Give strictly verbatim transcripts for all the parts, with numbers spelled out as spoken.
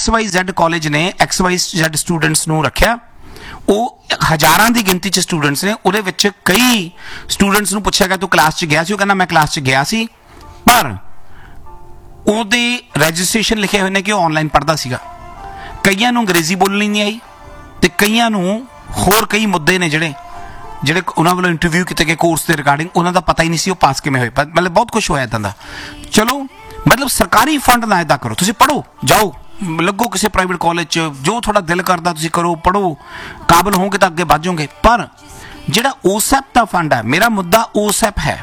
X Y Z college ने x Y Z students नूं रखिया, ਉਹ ਹਜ਼ਾਰਾਂ ਦੀ ਗਿਣਤੀ 'ਚ ਸਟੂਡੈਂਟਸ ਨੇ, ਉਹਦੇ ਵਿੱਚ ਕਈ ਸਟੂਡੈਂਟਸ ਨੂੰ ਪੁੱਛਿਆ ਗਿਆ ਤੂੰ ਕਲਾਸ 'ਚ ਗਿਆ ਸੀ? ਉਹ ਕਹਿੰਦਾ ਮੈਂ ਕਲਾਸ 'ਚ ਗਿਆ ਸੀ, ਪਰ ਉਹਦੇ ਰਜਿਸਟ੍ਰੇਸ਼ਨ ਲਿਖੇ ਹੋਏ ਨੇ ਕਿ ਉਹ ਆਨਲਾਈਨ ਪੜ੍ਹਦਾ ਸੀਗਾ। ਕਈਆਂ ਨੂੰ ਅੰਗਰੇਜ਼ੀ ਬੋਲਣੀ ਨਹੀਂ ਆਈ ਅਤੇ ਕਈਆਂ ਨੂੰ ਹੋਰ ਕਈ ਮੁੱਦੇ ਨੇ ਜਿਹੜੇ ਜਿਹੜੇ ਉਹਨਾਂ ਵੱਲੋਂ ਇੰਟਰਵਿਊ ਕੀਤੇ ਗਏ ਕੋਰਸ ਦੇ ਰਿਗਾਰਡਿੰਗ, ਉਹਨਾਂ ਦਾ ਪਤਾ ਹੀ ਨਹੀਂ ਸੀ ਉਹ ਪਾਸ ਕਿਵੇਂ ਹੋਏ। ਮਤਲਬ ਬਹੁਤ ਕੁਛ ਹੋਇਆ ਇੱਦਾਂ ਦਾ। ਚਲੋ ਮਤਲਬ ਸਰਕਾਰੀ ਫੰਡ ਨਾ ਇੱਦਾਂ ਕਰੋ, ਤੁਸੀਂ ਪੜ੍ਹੋ, ਜਾਓ ਲੱਗੋ ਕਿਸੇ ਪ੍ਰਾਈਵੇਟ ਕਾਲਜ 'ਚ, ਜੋ ਤੁਹਾਡਾ ਦਿਲ ਕਰਦਾ ਤੁਸੀਂ ਕਰੋ, ਪੜ੍ਹੋ, ਕਾਬਲ ਹੋਗੇ ਤਾਂ ਅੱਗੇ ਵੱਧ ਜਾਓਗੇ। ਪਰ ਜਿਹੜਾ ਓਸੈਪ ਦਾ ਫੰਡ ਹੈ, ਮੇਰਾ ਮੁੱਦਾ ਓਸੈਪ ਹੈ,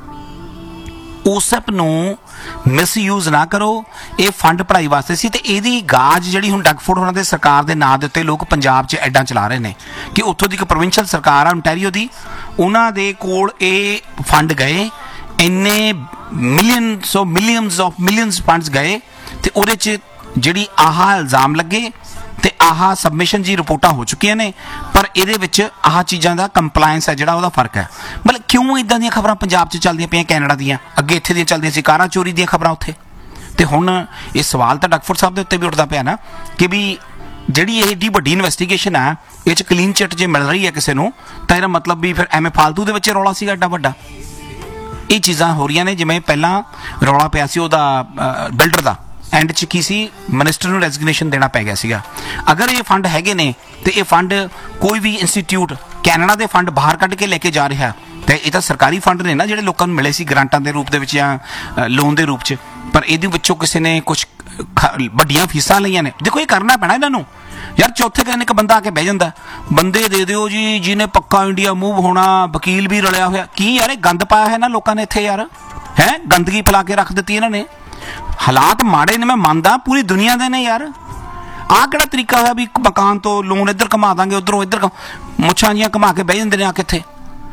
ਓਸੈਪ ਨੂੰ ਮਿਸਯੂਜ਼ ਨਾ ਕਰੋ। ਇਹ ਫੰਡ ਪੜ੍ਹਾਈ ਵਾਸਤੇ ਸੀ, ਅਤੇ ਇਹਦੀ ਗਾਜ ਜਿਹੜੀ ਹੁਣ ਡਗਫੋਰਡ ਹੋਣਾ ਦੇ ਸਰਕਾਰ ਦੇ ਨਾਂ ਦੇ ਉੱਤੇ ਲੋਕ ਪੰਜਾਬ 'ਚ ਐਡਾਂ ਚਲਾ ਰਹੇ ਨੇ ਕਿ ਉੱਥੋਂ ਦੀ ਇੱਕ ਪ੍ਰੋਵਿੰਸ਼ੀਅਲ ਸਰਕਾਰ ਆ ontario ਦੀ, ਉਹਨਾਂ ਦੇ ਕੋਲ ਇਹ ਫੰਡ ਗਏ, ਇੰਨੇ millions of millions of millions funds ਗਏ, ਅਤੇ ਉਹਦੇ 'ਚ ਜਿਹੜੀ ਆਹ ਇਲਜ਼ਾਮ ਲੱਗੇ ਅਤੇ ਆਹ ਸਬਮਿਸ਼ਨ ਜੀ ਰਿਪੋਰਟਾਂ ਹੋ ਚੁੱਕੀਆਂ ਨੇ, ਪਰ ਇਹਦੇ ਵਿੱਚ ਆਹ ਚੀਜ਼ਾਂ ਦਾ ਕੰਪਲਾਇੰਸ ਹੈ ਜਿਹੜਾ ਉਹਦਾ ਫਰਕ ਹੈ। ਮਤਲਬ ਕਿਉਂ ਇੱਦਾਂ ਦੀਆਂ ਖਬਰਾਂ ਪੰਜਾਬ 'ਚ ਚੱਲਦੀਆਂ ਪਈਆਂ ਕੈਨੇਡਾ ਦੀਆਂ? ਅੱਗੇ ਇੱਥੇ ਦੀਆਂ ਚੱਲਦੀਆਂ ਸੀ ਕਾਰਾਂ ਚੋਰੀ ਦੀਆਂ ਖਬਰਾਂ ਉੱਥੇ, ਅਤੇ ਹੁਣ ਇਹ ਸਵਾਲ ਤਾਂ ਡਗਫੋਰਡ ਸਾਹਿਬ ਦੇ ਉੱਤੇ ਵੀ ਉੱਠਦਾ ਪਿਆ ਨਾ ਕਿ ਵੀ ਜਿਹੜੀ ਇਹ ਏਡੀ ਵੱਡੀ ਇਨਵੈਸਟੀਗੇਸ਼ਨ ਹੈ, ਇਹ 'ਚ ਕਲੀਨ ਚਿੱਟ ਜੇ ਮਿਲ ਰਹੀ ਹੈ ਕਿਸੇ ਨੂੰ, ਤਾਂ ਇਹਦਾ ਮਤਲਬ ਵੀ ਫਿਰ ਐਵੇਂ ਫਾਲਤੂ ਦੇ ਵਿੱਚ ਰੌਲਾ ਸੀਗਾ ਐਡਾ ਵੱਡਾ। ਇਹ ਚੀਜ਼ਾਂ ਹੋ ਰਹੀਆਂ ਨੇ ਜਿਵੇਂ ਪਹਿਲਾਂ ਰੌਲਾ ਪਿਆ ਸੀ ਉਹਦਾ ਬਿਲਡਰ ਦਾ, ਐਂਡ 'ਚ ਕੀ ਸੀ ਮਿਨਿਸਟਰ ਨੂੰ ਰੈਜ਼ੀਗਨੇਸ਼ਨ ਦੇਣਾ ਪੈ ਗਿਆ ਸੀਗਾ। ਅਗਰ ਇਹ ਫੰਡ ਹੈਗੇ ਨੇ ਅਤੇ ਇਹ ਫੰਡ ਕੋਈ ਵੀ ਇੰਸਟੀਟਿਊਟ ਕੈਨੇਡਾ ਦੇ ਫੰਡ ਬਾਹਰ ਕੱਢ ਕੇ ਲੈ ਕੇ ਜਾ ਰਿਹਾ, ਅਤੇ ਇਹ ਤਾਂ ਸਰਕਾਰੀ ਫੰਡ ਨੇ ਨਾ ਜਿਹੜੇ ਲੋਕਾਂ ਨੂੰ ਮਿਲੇ ਸੀ ਗ੍ਰਾਂਟਾਂ ਦੇ ਰੂਪ ਦੇ ਵਿੱਚ ਜਾਂ ਲੋਨ ਦੇ ਰੂਪ 'ਚ, ਪਰ ਇਹਦੇ ਵਿੱਚੋਂ ਕਿਸੇ ਨੇ ਕੁਛ ਵੱਡੀਆਂ ਫੀਸਾਂ ਲਈਆਂ ਨੇ। ਦੇਖੋ ਇਹ ਕਰਨਾ ਪੈਣਾ ਇਹਨਾਂ ਨੂੰ ਯਾਰ। ਚੌਥੇ ਦਿਨ ਇੱਕ ਬੰਦਾ ਆ ਕੇ ਬਹਿ ਜਾਂਦਾ, ਬੰਦੇ ਦੇ ਦਿਓ ਜੀ ਜਿਹਨੇ ਪੱਕਾ ਇੰਡੀਆ ਮੂਵ ਹੋਣਾ, ਵਕੀਲ ਵੀ ਰਲਿਆ ਹੋਇਆ। ਕੀ ਯਾਰ ਇਹ ਗੰਦ ਪਾਇਆ ਹੈ ਨਾ ਲੋਕਾਂ ਨੇ ਇੱਥੇ ਯਾਰ, ਹੈ ਗੰਦਗੀ ਫੈਲਾ ਕੇ ਰੱਖ ਦਿੱਤੀ ਇਹਨਾਂ ਨੇ। ਹਾਲਾਤ ਮਾੜੇ ਨੇ, ਮੈਂ ਮੰਨਦਾ, ਪੂਰੀ ਦੁਨੀਆ ਦੇ ਨੇ ਯਾਰ। ਆਹ ਕਿਹੜਾ ਤਰੀਕਾ ਹੋਇਆ ਵੀ ਇੱਕ ਮਕਾਨ ਤੋਂ ਲੋਨ ਇੱਧਰ ਘੁਮਾ ਦਾਂਗੇ, ਉੱਧਰੋਂ ਇੱਧਰ ਮੁੱਛਾਂ ਜੀਆਂ ਘੁਮਾ ਕੇ ਬਹਿ ਜਾਂਦੇ ਨੇ ਆ ਕੇ ਇੱਥੇ।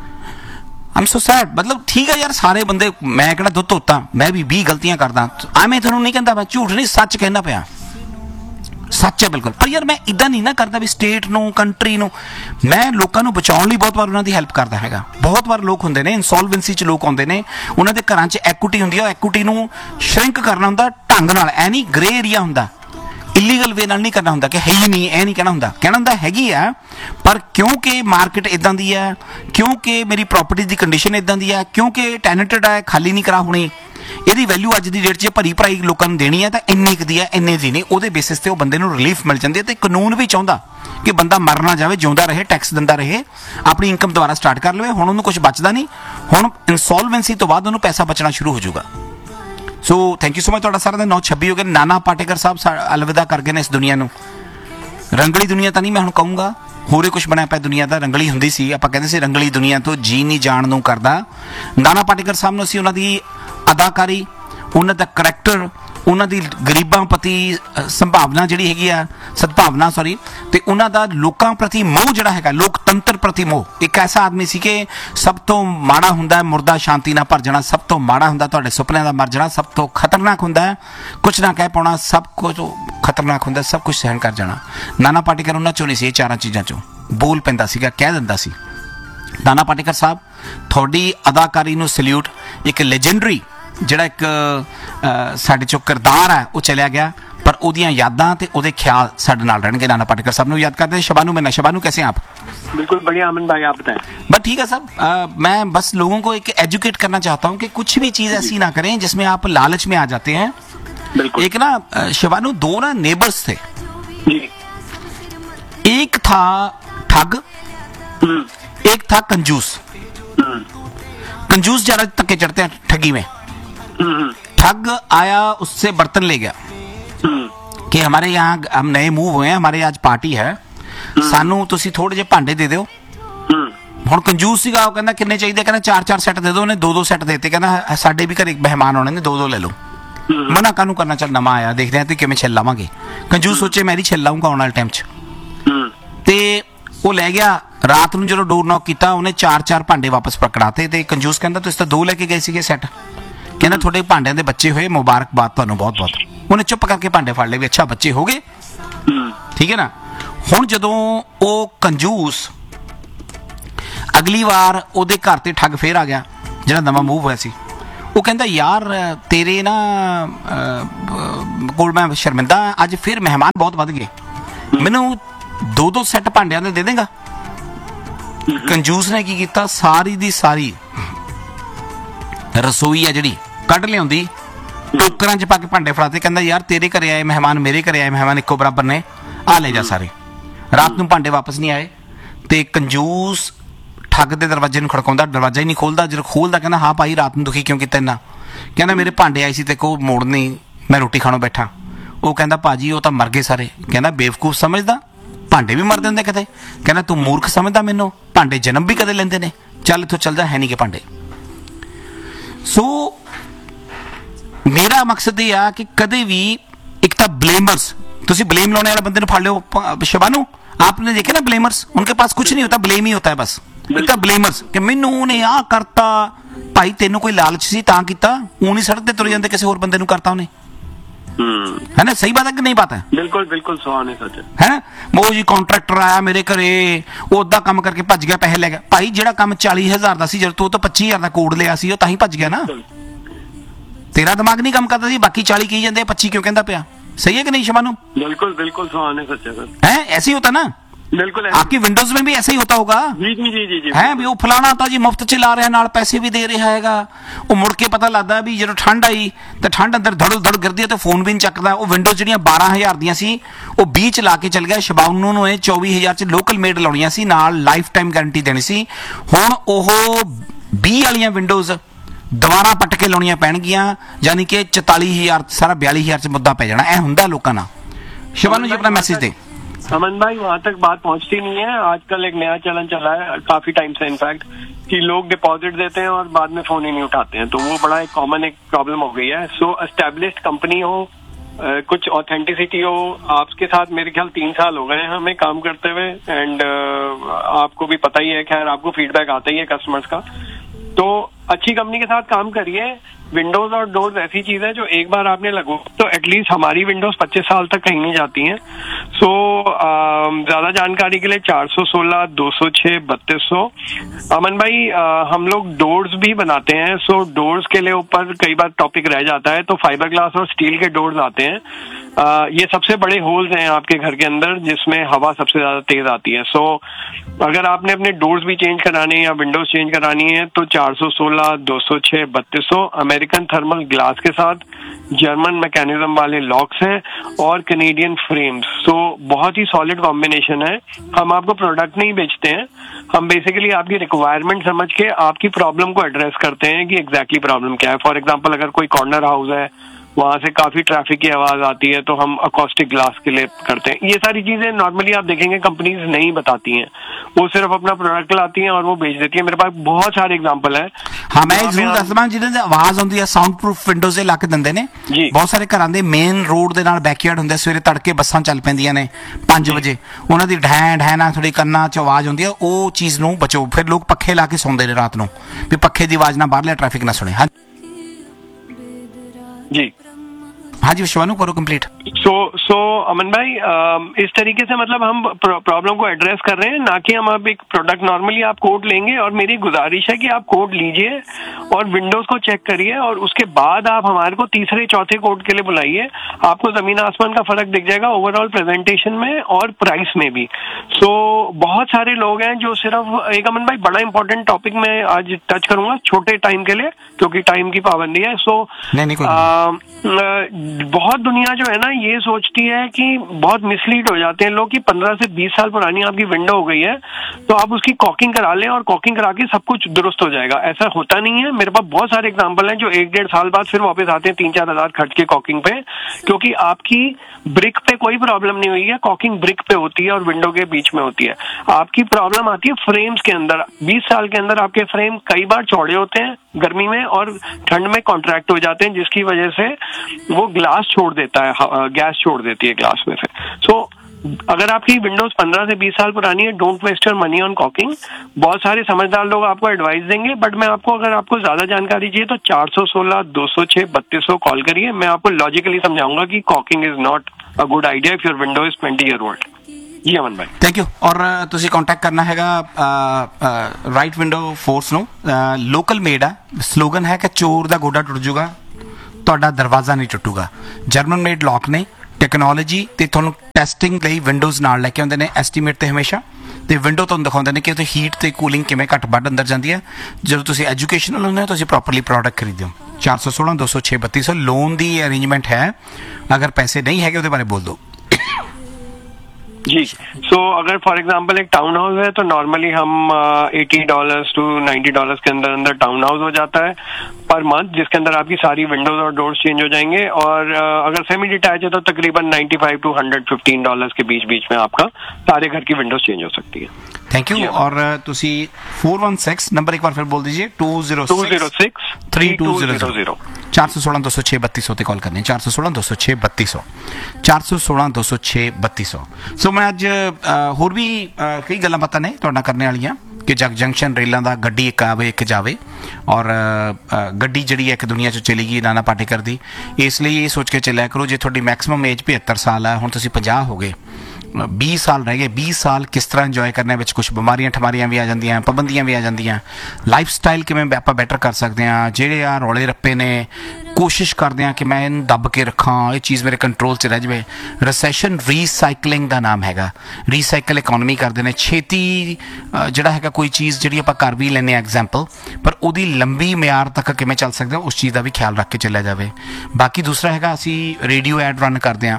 ਆਮ ਸੋ ਸੈਡ। ਮਤਲਬ ਠੀਕ ਹੈ ਯਾਰ, ਸਾਰੇ ਬੰਦੇ, ਮੈਂ ਕਿਹੜਾ ਦੁੱਧ ਧੋਤਾ, ਮੈਂ ਵੀ ਵੀਹ ਗਲਤੀਆਂ ਕਰਦਾ, ਐਵੇਂ ਤੁਹਾਨੂੰ ਨਹੀਂ ਕਹਿੰਦਾ, ਮੈਂ ਝੂਠ ਨਹੀਂ ਸੱਚ ਕਹਿੰਦਾ ਪਿਆ, ਸੱਚ ਹੈ ਬਿਲਕੁਲ। ਪਰ ਯਾਰ ਮੈਂ ਇੱਦਾਂ ਨਹੀਂ ਨਾ ਕਰਦਾ ਵੀ ਸਟੇਟ ਨੂੰ, ਕੰਟਰੀ ਨੂੰ, ਮੈਂ ਲੋਕਾਂ ਨੂੰ ਬਚਾਉਣ ਲਈ ਬਹੁਤ ਵਾਰ ਉਹਨਾਂ ਦੀ ਹੈਲਪ ਕਰਦਾ ਹੈਗਾ। ਬਹੁਤ ਵਾਰ ਲੋਕ ਹੁੰਦੇ ਨੇ ਇਨਸੋਲਵੈਂਸੀ 'ਚ ਲੋਕ ਆਉਂਦੇ ਨੇ, ਉਹਨਾਂ ਦੇ ਘਰਾਂ 'ਚ ਐਕੁਇਟੀ ਹੁੰਦੀ ਹੈ, ਉਹ ਐਕੁਇਟੀ ਨੂੰ ਸ਼ਰਿੰਕ ਕਰਨਾ ਹੁੰਦਾ ਢੰਗ ਨਾਲ, ਐ ਨਹੀਂ ਗ੍ਰੇ ਏਰੀਆ ਹੁੰਦਾ, ਇਲੀਗਲ ਵੇ ਨਾਲ ਨਹੀਂ ਕਰਨਾ ਹੁੰਦਾ ਕਿ ਹੈ ਹੀ ਨਹੀਂ, ਇਹ ਨਹੀਂ ਕਹਿਣਾ ਹੁੰਦਾ, ਕਹਿਣਾ ਹੁੰਦਾ ਹੈਗੀ ਆ, ਪਰ ਕਿਉਂਕਿ ਮਾਰਕੀਟ ਇੱਦਾਂ ਦੀ ਹੈ, ਕਿਉਂਕਿ ਮੇਰੀ ਪ੍ਰੋਪਰਟੀ ਦੀ ਕੰਡੀਸ਼ਨ ਇੱਦਾਂ ਦੀ ਹੈ, ਕਿਉਂਕਿ ਟੈਨੈਂਟਡ ਹੈ, ਖਾਲੀ ਨਹੀਂ ਕਰਾ ਹੋਣੀ, ਇਹਦੀ ਵੈਲਿਊ ਅੱਜ ਦੀ ਡੇਟ 'ਚ ਭਰੀ ਭਰਾਈ ਲੋਕਾਂ ਨੂੰ ਦੇਣੀ ਹੈ, ਤਾਂ ਇੰਨੀ ਕੁ ਦੀ ਹੈ, ਇੰਨੇ ਦੀ ਨਹੀਂ, ਉਹਦੇ ਬੇਸਿਸ 'ਤੇ ਉਹ ਬੰਦੇ ਨੂੰ ਰਿਲੀਫ ਮਿਲ ਜਾਂਦੀ ਹੈ। ਅਤੇ ਕਾਨੂੰਨ ਵੀ ਚਾਹੁੰਦਾ ਕਿ ਬੰਦਾ ਮਰ ਨਾ ਜਾਵੇ, ਜਿਉਂਦਾ ਰਹੇ, ਟੈਕਸ ਦਿੰਦਾ ਰਹੇ, ਆਪਣੀ ਇਨਕਮ ਦੁਬਾਰਾ ਸਟਾਰਟ ਕਰ ਲਵੇ। ਹੁਣ ਉਹਨੂੰ ਕੁਛ ਬਚਦਾ ਨਹੀਂ, ਹੁਣ ਇਨਸੋਲਵੈਂਸੀ ਤੋਂ ਬਾਅਦ ਉਹਨੂੰ ਪੈਸਾ ਬਚਣਾ ਸ਼ੁਰੂ ਹੋ ਜਾਊਗਾ। So thank you so much. ਤੁਹਾਡਾ ਸਾਰਿਆਂ ਦਾ ਨੌ ਛੱਬੀ ਹੋ ਗਏ। ਨਾਨਾ ਪਾਟੇਕਰ ਸਾਹਿਬ ਅਲਵਿਦਾ ਕਰ ਗਏ ਨੇ ਇਸ ਦੁਨੀਆ ਨੂੰ। ਰੰਗਲੀ ਦੁਨੀਆ ਤਾਂ ਨਹੀਂ ਮੈਂ ਹੁਣ ਕਹੂੰਗਾ, ਹੋਰੇ ਕੁਛ ਬਣਿਆ ਪਿਆ ਦੁਨੀਆ ਦਾ। ਰੰਗਲੀ ਹੁੰਦੀ ਸੀ, ਆਪਾਂ ਕਹਿੰਦੇ ਸੀ ਰੰਗਲੀ ਦੁਨੀਆ ਤੋਂ ਜੀ ਨਹੀਂ ਜਾਣ ਨੂੰ ਕਰਦਾ। ਨਾਨਾ ਪਾਟੇਕਰ ਸਾਹਿਬ ਨੂੰ ਅਸੀਂ ਉਹਨਾਂ ਦੀ ਅਦਾਕਾਰੀ, ਉਹਨਾਂ ਦਾ ਕਰੈਕਟਰ, ਉਹਨਾਂ ਦੀ ਗਰੀਬਾਂ ਪ੍ਰਤੀ ਸੰਭਾਵਨਾ ਜਿਹੜੀ ਹੈਗੀ ਆ, ਸਦਭਾਵਨਾ ਸੌਰੀ, ਅਤੇ ਉਹਨਾਂ ਦਾ ਲੋਕਾਂ ਪ੍ਰਤੀ ਮੋਹ ਜਿਹੜਾ ਹੈਗਾ, ਲੋਕਤੰਤਰ ਪ੍ਰਤੀ ਮੋਹ। ਇੱਕ ਐਸਾ ਆਦਮੀ ਸੀ ਕਿ ਸਭ ਤੋਂ ਮਾੜਾ ਹੁੰਦਾ ਮੁਰਦਾ ਸ਼ਾਂਤੀ ਨਾਲ ਭਰ ਜਾਣਾ, ਸਭ ਤੋਂ ਮਾੜਾ ਹੁੰਦਾ ਤੁਹਾਡੇ ਸੁਪਨਿਆਂ ਦਾ ਮਰ ਜਾਣਾ, ਸਭ ਤੋਂ ਖਤਰਨਾਕ ਹੁੰਦਾ ਕੁਛ ਨਾ ਕਹਿ ਪਾਉਣਾ, ਸਭ ਕੁਝ ਖਤਰਨਾਕ ਹੁੰਦਾ ਸਭ ਕੁਝ ਸਹਿਣ ਕਰ ਜਾਣਾ। ਨਾਨਾ ਪਾਟੇਕਰ ਉਹਨਾਂ 'ਚੋਂ ਨਹੀਂ ਸੀ, ਇਹ ਚਾਰਾਂ ਚੀਜ਼ਾਂ 'ਚੋਂ ਬੋਲ ਪੈਂਦਾ ਸੀਗਾ, ਕਹਿ ਦਿੰਦਾ ਸੀ। ਨਾਨਾ ਪਾਟੇਕਰ ਸਾਹਿਬ ਤੁਹਾਡੀ ਅਦਾਕਾਰੀ ਨੂੰ ਸਲਿਊਟ। ਇੱਕ ਲੈਜੈਂਡਰੀ ਜਿਹੜਾ ਇੱਕ ਸਾਡੇ 'ਚੋਂ ਕਿਰਦਾਰ ਹੈ ਉਹ ਚਲਿਆ ਗਿਆ, पर ਉਹਦੀਆਂ यादां ते ਉਹਦੇ ख्याल ਸਾਡੇ ਨਾਲ ਰਹਿਣਗੇ। नाना पाटेकर साहब ਨੂੰ याद करते हैं। शबानू में शबानू कैसे हैं आप? बिल्कुल बढ़िया अमन भाई, आप बताएं। बस ठीक है साहब, मैं बस लोगों को एक एजुकेट करना चाहता हूँ कि कुछ भी चीज़ ऐसी ना करें जिसमें आप लालच में आ जाते हैं। बिल्कुल। एक ना शबानू दो ना नेबर्स थे जी। एक था ठग, एक था कंजूस। कंजूस ज्यादा तक के चढ़ते हैं ठगी में। ठग आया उससे बर्तन ले गया कि हमारे यहाँ हम नए मूव हुए हैं, हमारे आज पार्टी है, सानू तुसी थोड़े जे भांडे दे दो। ਹੁਣ ਕੰਜੂਸ ਸੀਗਾ, ਉਹ ਕਹਿੰਦਾ ਕਿੰਨੇ ਚਾਹੀਦੇ, ਕਹਿੰਦਾ ਚਾਰ ਚਾਰ ਸੈੱਟ ਦੇ ਦੋ, ਉਹਨੇ ਦੋ ਦੋ ਸੈੱਟ ਦੇਤੇ, ਕਹਿੰਦਾ ਸਾਡੇ ਵੀ ਘਰੇ ਮਹਿਮਾਨ ਆਉਣੇ ਨੇ, ਦੋ ਦੋ ਲੈ ਲਓ। ਮਨਾ ਕਾਹਨੂੰ ਕਰਨਾ, ਚੱਲ ਨਵਾਂ ਆਇਆ ਦੇਖਦੇ ਆ ਤੇ ਕਿਵੇਂ ਛਿੱਲ ਲਾਵਾਂਗੇ। ਕੰਜੂਸ ਸੋਚੇ ਮੈਂ ਹੀ ਛਿੱਲ ਲਾਊਂਗਾ ਆਉਣ ਵਾਲੇ ਟਾਈਮ 'ਚ, ਤੇ ਉਹ ਲੈ ਗਿਆ। ਰਾਤ ਨੂੰ ਜਦੋਂ ਡੋਰ ਨੌਕ ਕੀਤਾ ਉਹਨੇ ਚਾਰ ਚਾਰ ਭਾਂਡੇ ਵਾਪਸ ਪਕੜਾਤੇ, ਤੇ ਕੰਜੂਸ ਕਹਿੰਦਾ ਤੁਸੀਂ ਤਾਂ ਦੋ ਲੈ ਕੇ ਗਏ ਸੀਗੇ ਸੈੱਟ, ਕਹਿੰਦਾ ਤੁਹਾਡੇ ਭਾਂਡਿਆਂ ਦੇ ਬੱਚੇ ਹੋਏ, ਮੁਬਾਰਕਬਾਦ ਤੁਹਾਨੂੰ ਬਹੁਤ ਬਹੁਤ। ਉਹਨੇ ਚੁੱਪ ਕਰਕੇ ਭਾਂਡੇ ਫੜ ਲਏ ਵੀ ਅੱਛਾ ਬੱਚੇ ਹੋ ਗਏ, ਠੀਕ ਹੈ ਨਾ। ਹੁਣ ਜਦੋਂ ਉਹ ਕੰਜੂਸ ਅਗਲੀ ਵਾਰ ਉਹਦੇ ਘਰ ਤੇ ਠੱਗ ਫੇਰ ਆ ਗਿਆ ਜਿਹੜਾ ਨਵਾਂ ਮੂਵ ਹੋਇਆ ਸੀ, ਉਹ ਕਹਿੰਦਾ ਯਾਰ ਤੇਰੇ ਨਾ ਕੋਲ ਮੈਂ ਸ਼ਰਮਿੰਦਾ ਅੱਜ ਫਿਰ ਮਹਿਮਾਨ ਬਹੁਤ ਵੱਧ ਗਏ ਮੈਨੂੰ ਦੋ ਦੋ ਸੈੱਟ ਭਾਂਡਿਆਂ ਦੇ ਦੇ ਦੇਗਾ ਕੰਜੂਸ ਨੇ ਕੀ ਕੀਤਾ ਸਾਰੀ ਦੀ ਸਾਰੀ ਰਸੋਈ ਆ ਜਿਹੜੀ ਕੱਢ ਲਿਆਉਂਦੀ ਟੋਕਰਾਂ 'ਚ ਪਾ ਕੇ ਭਾਂਡੇ ਫੜਾਤੇ ਕਹਿੰਦਾ ਯਾਰ ਤੇਰੇ ਘਰੇ ਆਏ ਮਹਿਮਾਨ ਮੇਰੇ ਘਰੇ ਆਏ ਮਹਿਮਾਨ ਇੱਕੋ ਬਰਾਬਰ ਨੇ ਆ ਲੈ ਜਾ ਸਾਰੇ ਰਾਤ ਨੂੰ ਭਾਂਡੇ ਵਾਪਸ ਨਹੀਂ ਆਏ ਤੇ ਕੰਜੂਸ ਠੱਗ ਦੇ ਦਰਵਾਜ਼ੇ ਨੂੰ ਖੜਕਾਉਂਦਾ ਦਰਵਾਜ਼ਾ ਹੀ ਨਹੀਂ ਖੋਲਦਾ ਜਦੋਂ ਖੋਲਦਾ ਕਹਿੰਦਾ ਹਾਂ ਭਾਈ ਰਾਤ ਨੂੰ ਦੁਖੀ ਕਿਉਂ ਕੀਤਾ ਇੰਨਾ ਕਹਿੰਦਾ ਮੇਰੇ ਭਾਂਡੇ ਆਏ ਸੀ ਤੇ ਕੋ ਮੋੜ ਨਹੀਂ ਮੈਂ ਰੋਟੀ ਖਾਣੋਂ ਬੈਠਾ ਉਹ ਕਹਿੰਦਾ ਭਾਜੀ ਉਹ ਤਾਂ ਮਰ ਗਏ ਸਾਰੇ ਕਹਿੰਦਾ ਬੇਵਕੂਫ ਸਮਝਦਾ ਭਾਂਡੇ ਵੀ ਮਰਦੇ ਹੁੰਦੇ ਕਦੇ ਕਹਿੰਦਾ ਤੂੰ ਮੂਰਖ ਸਮਝਦਾ ਮੈਨੂੰ ਭਾਂਡੇ ਜਨਮ ਵੀ ਕਦੇ ਲੈਂਦੇ ਨੇ ਚੱਲ ਇੱਥੋਂ ਚੱਲਦਾ ਹੈ ਨਹੀਂ ਕਿ ਭਾਂਡੇ ਸੋ ਮੇਰਾ ਮਕਸਦ ਇਹ ਆ ਕਿ ਕਦੇ ਵੀ ਇੱਕ ਤਾਂ ਬਲੇਮਰਸ ਤੁਸੀਂ ब्लेम लाने वाले बंदे ने फाड़ लो शिवानू आपने देखे ना ब्लेमर्स उनके पास कुछ नहीं होता ब्लेम ही होता है बस एक तो ब्लेमर्स कि मैनू ने आ करता भाई तेनू कोई लालच सी तां कीता ऊं नहीं सड़क ते तुर जांदे किसी होर बंदे नू करता उन्हें है ना सही बात है कि नहीं बात है बिल्कुल बिल्कुल सुहाने सच है ना वो जी कॉन्ट्रैक्टर आया मेरे घरे ओदा काम करके भज गया पैसे ले गया भाई जेड़ा काम चाली हजार दा सी जद तू तो पच्ची हजार दा कोड लिया सी तां ही भज गया ना तेरा दिमाग नहीं काम करता सी बाकी चाली कही जांदे पच्ची क्यों कहंदा पिया सही है कि नहीं शिवानू बिल्कुल बिल्कुल सुहाने सच है ऐसे ही होता ना बिल्कुल आपकी विंडोज में भी ऐसा ही होता होगा जी जी जी जी जी है भी वो फलाना था जी मुफ्त च ला रहा नाल पैसे भी दे रहा हैगा वो मुड़ के पता लगता भी जो ठंड आई तो ठंड अंदर धड़ धड़ गिरदी है तो फोन भी नहीं चकदा वो विंडो ਜਿਹੜੀਆਂ बारह हज़ार ਦੀਆਂ ਸੀ ਉਹ बीस ਚ ਲਾ ਕੇ चल गया ਸ਼ਬਾਨੂ ਨੂੰ ਇਹ चौबीस हज़ार ਚ ਲੋਕਲ ਮੇਡ ਲਾਉਣੀਆਂ ਸੀ ਨਾਲ ਲਾਈਫ ਟਾਈਮ ਗਾਰੰਟੀ ਦੇਣੀ ਸੀ ਹੁਣ ਉਹ बीस ਵਾਲੀਆਂ ਵਿੰਡੋਜ਼ ਦੁਬਾਰਾ ਪੱਟ ਕੇ ਲਾਉਣੀਆਂ ਪੈਣਗੀਆਂ ਯਾਨੀ ਕਿ चौतालीस हज़ार सारा बयालीस हज़ार ਚ ਮੁੱਦਾ ਪੈ ਜਾਣਾ ਇਹ ਹੁੰਦਾ ਲੋਕਾਂ ਨਾਲ शिवानू जी अपना मैसेज दे अमन भाई वहाँ तक बात पहुँचती नहीं है आजकल एक नया चलन चला है काफी टाइम से इनफैक्ट कि लोग डिपॉजिट देते हैं और बाद में फोन ही नहीं उठाते हैं तो वो बड़ा एक कॉमन एक प्रॉब्लम हो गई है सो एस्टेब्लिश्ड कंपनी हो Uh, कुछ ऑथेंटिसिटी हो आपके साथ मेरे ख्याल तीन साल हो गए हैं हमें काम करते हुए एंड uh, आपको भी पता ही है खैर आपको फीडबैक आता ही है कस्टमर्स का तो अच्छी कंपनी के साथ काम करिए विंडोज और डोर्स ऐसी चीज है जो एक बार आपने लगो तो एटलीस्ट हमारी विंडोज पच्चीस साल तक कहीं नहीं जाती हैं सो ज्यादा जानकारी के लिए चार सौ सोलह दो सौ छह बत्तीस सौ अमन भाई आ, हम लोग डोर्स भी बनाते हैं सो डोर्स के लिए ऊपर कई बार टॉपिक रह जाता है तो फाइबर ग्लास और स्टील के डोर्स आते हैं आ, ये सबसे बड़े होल्स हैं आपके घर के अंदर जिसमें हवा सबसे ज्यादा तेज आती है सो अगर आपने अपने डोर्स भी चेंज कराने हैं या विंडोज चेंज करानी है तो चार सौ सोलह दो सौ छह बत्तीस सौ अमेरिकन थर्मल ग्लास के साथ जर्मन मैकेनिज्म वाले लॉक्स हैं और कैनेडियन फ्रेम्स सो बहुत ही सॉलिड कॉम्बिनेशन है हम आपको प्रोडक्ट नहीं बेचते हैं हम बेसिकली आपकी रिक्वायरमेंट समझ के आपकी प्रॉब्लम को एड्रेस करते हैं कि एग्जैक्टली प्रॉब्लम क्या है फॉर एग्जांपल अगर कोई कॉर्नर हाउस है वहां से काफी ट्रैफिक की आवाज आती है तो हम अकॉस्टिक ग्लास के लिए करते हैं ये सारी चीजें नॉर्मली आप देखेंगे कंपनीज नहीं बताती हैं वो सिर्फ अपना प्रोडक्ट लाती हैं और वो बेच देती है मेरे पास बहुत सारे एग्जांपल है हाँ मैं जरूर दस दवां जिन्हां दी आवाज आउंदी है साउंड प्रूफ विंडोज दे लग दिंदे ने बहुत सारे घरां दे मेन रोड दे नाल बैकयार्ड हुंदे सवेरे तड़के बसां चल पैंदियां ने पांच बजे उन्हां दी ढैं ढैं नाल थोड़ी कन्नां च आवाज आउंदी है ਉਹ चीज ਨੂੰ बचो फिर लोग पक्खे ला के सौंदे ने रात ਨੂੰ ਵੀ पक्खे ਦੀ आवाज ना बाहरले ट्रैफिक ना सुने हाँ जी हाँ जी शिवानू करो कंप्लीट सो सो अमन भाई इस तरीके से मतलब हम प्रॉब्लम को एड्रेस कर रहे हैं ना कि हम अब एक प्रोडक्ट नॉर्मली आप कोड लेंगे और मेरी गुजारिश है कि आप कोड लीजिए और विंडोज को चेक करिए और उसके बाद आप हमारे को तीसरे चौथे कोड के लिए बुलाइए आपको जमीन आसमान का फर्क दिख जाएगा ओवरऑल प्रेजेंटेशन में और प्राइस में भी सो so, बहुत सारे लोग हैं जो सिर्फ एक अमन भाई बड़ा इंपॉर्टेंट टॉपिक मैं आज टच करूंगा छोटे टाइम के लिए क्योंकि टाइम की पाबंदी है सो so, बहुत दुनिया जो है ना ये सोचती है कि बहुत मिसलीड हो जाते हैं लोग कि पंद्रह से बीस साल पुरानी आपकी विंडो हो गई है तो आप उसकी कॉकिंग करा लें और कॉकिंग करा के सब कुछ दुरुस्त हो जाएगा ऐसा होता नहीं है मेरे पास बहुत सारे एग्जांपल हैं जो एक डेढ़ साल बाद फिर वापस आते हैं तीन चार हजार खर्च के कॉकिंग पे क्योंकि आपकी ब्रिक पे कोई प्रॉब्लम नहीं हुई है कॉकिंग ब्रिक पे होती है और विंडो के बीच में होती है आपकी प्रॉब्लम आती है फ्रेम्स के अंदर बीस साल के अंदर आपके फ्रेम कई बार चौड़े होते हैं गर्मी में और ठंड में कॉन्ट्रैक्ट हो जाते हैं जिसकी वजह से वो ग्लास छोड़ देता है गैस छोड़ देती है ग्लास में से सो so, अगर आपकी विंडोज पंद्रह से बीस साल पुरानी है don't waste your money on caulking बहुत सारे समझदार लोग आपको एडवाइस देंगे बट मैं आपको अगर आपको ज्यादा जानकारी चाहिए तो चार सौ सोलह दो सौ छह बत्तीस सौ कॉल करिए मैं आपको लॉजिकली समझाऊंगा कि caulking is not a good idea if your window is twenty year old जी अमन भाई थैंक यू और ਤੁਸੀਂ ਕੰਟੈਕਟ ਕਰਨਾ ਹੈਗਾ ਰਾਈਟ ਵਿੰਡੋ ਫੋਰਸ ਨੂੰ ਲੋਕਲ ਮੇਡ ਆ ਸਲੋਗਨ ਹੈ ਕਿ ਚੋਰ ਦਾ ਗੋਡਾ ਟੁੱਟ ਜਾਊਗਾ ਤੁਹਾਡਾ ਦਰਵਾਜ਼ਾ ਨਹੀਂ ਟੁੱਟੂਗਾ। ਜਰਮਨ ਮੇਡ ਲੌਕ ਨੇ, ਟੈਕਨੋਲੋਜੀ ਤੇ ਤੁਹਾਨੂੰ ਟੈਸਟਿੰਗ ਲਈ ਵਿੰਡੋਜ਼ ਨਾਲ ਲੈ ਕੇ ਆਉਂਦੇ ਨੇ ਐਸਟੀਮੇਟ ਤੇ ਹਮੇਸ਼ਾ, ਤੇ ਵਿੰਡੋ ਤੁਹਾਨੂੰ ਦਿਖਾਉਂਦੇ ਨੇ ਕਿ ਉੱਥੇ ਹੀਟ ਤੇ ਕੂਲਿੰਗ ਕਿਵੇਂ ਘੱਟ ਵੱਧ ਅੰਦਰ ਜਾਂਦੀ ਹੈ। ਜਦੋਂ ਤੁਸੀਂ ਐਜੂਕੇਸ਼ਨਲ ਹੁੰਦੇ ਹੋ ਤੁਸੀਂ ਪ੍ਰੋਪਰਲੀ ਪ੍ਰੋਡਕਟ ਖਰੀਦਦੇ ਹੋ। ਚਾਰ ਸੌ ਸੋਲਾਂ ਦੋ ਸੌ ਛੇ ਬੱਤੀ ਸੌ ਲੋਨ ਦੀ ਅਰੇਂਜਮੈਂਟ है, अगर पैसे नहीं है ਉਹਦੇ ਬਾਰੇ ਬੋਲ दो। जी, सो so, अगर फॉर एग्जांपल एक टाउन हाउस है तो नॉर्मली हम eighty dollars to ninety dollars के अंदर अंदर टाउन हाउस हो जाता है पर मंथ, जिसके अंदर आपकी सारी विंडोज और डोर्स चेंज हो जाएंगे। और uh, अगर सेमी डिटैच है तो तकरीबन ninety five two hundred fifteen dollars के बीच बीच में आपका सारे घर की विंडोज चेंज हो सकती है। Thank you. और तुसी फोर वन सिक्स नंबर एक बार फिर बोल दीजिए, to zero to zero six three to zero zero चार सौ सोलह दो सौ छः बत्ती सौ कॉल करनी, चार सौ सोलह दो सौ छः बत्ती सौ चार सौ सोलह दो सौ छः बत्ती सौ। सो मैं अज होर भी कई गल्लां बातां ने तुहाडे नाल करने वालियां कि जग जंक्शन रेलों का गड्डी एक आवे एक जावे, और गड्डी जिहड़ी है एक दुनिया चों चली गई नाना पाटेकर दी, इसलिए ये सोच के चलिया करो जे तुहाडी मैक्सिमम एज पचहत्तर साल है, हुण तुसीं पचास हो गए, बीस साल रह गए, बीस साल किस तरह इंजॉय करने में कुछ बीमारियां ठमारियां भी आ जांदियां, पाबंदियां भी आ जांदियां, लाइफ स्टाइल किवें आपां बैटर कर सकते हैं, ਜਿਹੜੇ ਆ ਰੌਲੇ ਰੱਪੇ ਨੇ कोशिश करते हैं कि मैं इन दब के रखा, ये चीज़ मेरे कंट्रोल च रह जाए। रिसैशन रीसाइकलिंग का नाम हैगा, रीसाइकल इकोनॉमी करते हैं, छेती जिहड़ा हैगा कोई चीज़ जिहड़ी आपां कर भी लैंदे एग्जाम्पल, पर उहदी लंबी म्यार तक किवें चल सकते हैं उस चीज़ का भी ख्याल रख के चलिया जाए। बाकी दूसरा हैगा असीं रेडियो ऐड रन करते हैं,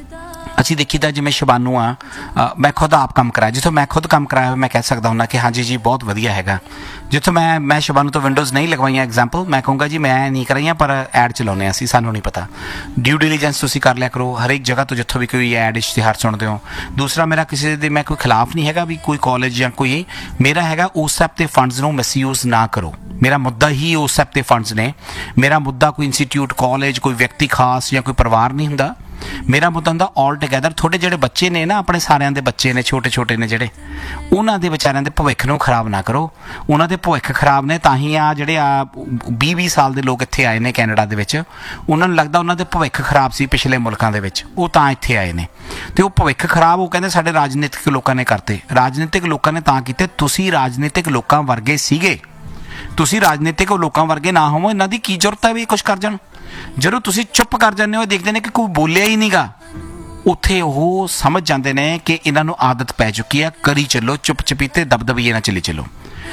ਅਸੀਂ देखीदा जिवें शबानू आ, मैं खुद आप काम कराया, जिथों मैं खुद काम कराया मैं कह सकता हूँ कि हाँ जी जी बहुत वधिया हैगा। जिथों मैं मैं शबानू तो विंडोज़ नहीं लगवाइया एग्जाम्पल, मैं कहूँगा जी मैं नहीं कराइया पर ऐड चलाने असीं, सानू नहीं पता। ड्यू डिलीजेंस तुसीं कर लिया करो हर एक जगह तो जिथों भी कोई ऐड इश्तिहार सुनते हो। दूसरा मेरा किसी दे मैं कोई खिलाफ नहीं हैगा भी कोई कॉलेज या कोई, मेरा हैगा उस ऐप के फंड्स नूं मिसयूज़ ना करो। मेरा मुद्दा ही उस ऐप के फंड्स ने, मेरा मुद्दा कोई इंस्टीट्यूट कॉलेज कोई व्यक्ति खास या कोई परिवार नहीं हुंदा। मेरा मुद्दा हुंदा ऑल टुगैदर थोड़े जेहड़े बच्चे ने ना, अपने सारिਆਂ ਦੇ ਬੱਚੇ ਨੇ छोटे छोटे ने ਜਿਹੜੇ, ਉਹਨਾਂ ਦੇ ਵਿਚਾਰਿਆਂ ਦੇ ਭਵਿੱਖ ਨੂੰ ਖਰਾਬ ਨਾ ਕਰੋ। ਉਹਨਾਂ ਦੇ ਭਵਿੱਖ ਖਰਾਬ ਨੇ ਤਾਂ ਹੀ ਆ ਜਿਹੜੇ ਆ ਵੀਹ ਵੀਹ ਸਾਲ ਦੇ ਲੋਕ ਇੱਥੇ ਆਏ ਨੇ ਕੈਨੇਡਾ ਦੇ ਵਿੱਚ, ਉਹਨਾਂ ਨੂੰ ਲੱਗਦਾ ਉਹਨਾਂ ਦੇ ਭਵਿੱਖ ਖਰਾਬ ਸੀ ਪਿਛਲੇ ਮੁਲਕਾਂ ਦੇ ਵਿੱਚ, ਉਹ ਤਾਂ ਇੱਥੇ ਆਏ ਨੇ ਤੇ ਉਹ ਭਵਿੱਖ ਖਰਾਬ ਉਹ ਕਹਿੰਦੇ ਸਾਡੇ ਰਾਜਨੀਤਿਕ ਲੋਕਾਂ ਨੇ ਕਰਤੇ। ਰਾਜਨੀਤਿਕ ਲੋਕਾਂ ਨੇ ਤਾਂ ਕੀਤੇ, ਤੁਸੀਂ ਰਾਜਨੀਤਿਕ ਲੋਕਾਂ ਵਰਗੇ ਸੀਗੇ, ਤੁਸੀਂ ਰਾਜਨੀਤਿਕ ਲੋਕਾਂ ਵਰਗੇ ਨਾ ਹੋਵੋ, ਇਹਨਾਂ ਦੀ ਕੀ ਜ਼ਰੂਰਤ ਹੈ ਵੀ ਕੁਝ ਕਰ ਜਾਣ। ਜਦੋਂ ਤੁਸੀਂ ਚੁੱਪ ਕਰ ਜਾਂਦੇ ਹੋ, ਦੇਖਦੇ ਨੇ ਕਿ ਕੋਈ ਬੋਲਿਆ ਹੀ ਨਹੀਂਗਾ, ਉੱਥੇ ਉਹ ਸਮਝ ਜਾਂਦੇ ਨੇ ਕਿ ਇਹਨਾਂ ਨੂੰ ਆਦਤ ਪੈ ਚੁੱਕੀ ਆ, ਕਰੀ ਚੱਲੋ ਚੁੱਪ ਚਪੀਤੇ ਦਬਦਬੀਏ ਨਾਲ ਚੱਲੀ ਚੱਲੋ।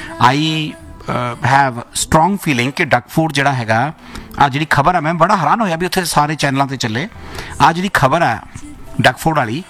ਆਈ ਹੈਵ ਸਟਰੋਂਗ ਫੀਲਿੰਗ ਕਿ ਡਕਫੋਰਡ ਜਿਹੜਾ ਹੈਗਾ, ਆ ਜਿਹੜੀ ਖਬਰ ਆ, ਮੈਂ ਬੜਾ ਹੈਰਾਨ ਹੋਇਆ ਵੀ ਉੱਥੇ ਸਾਰੇ ਚੈਨਲਾਂ ਤੇ ਚੱਲੇ, ਆ ਜਿਹੜੀ ਖਬਰ ਆ ਡਕਫੋਰਡ ਵਾਲੀ,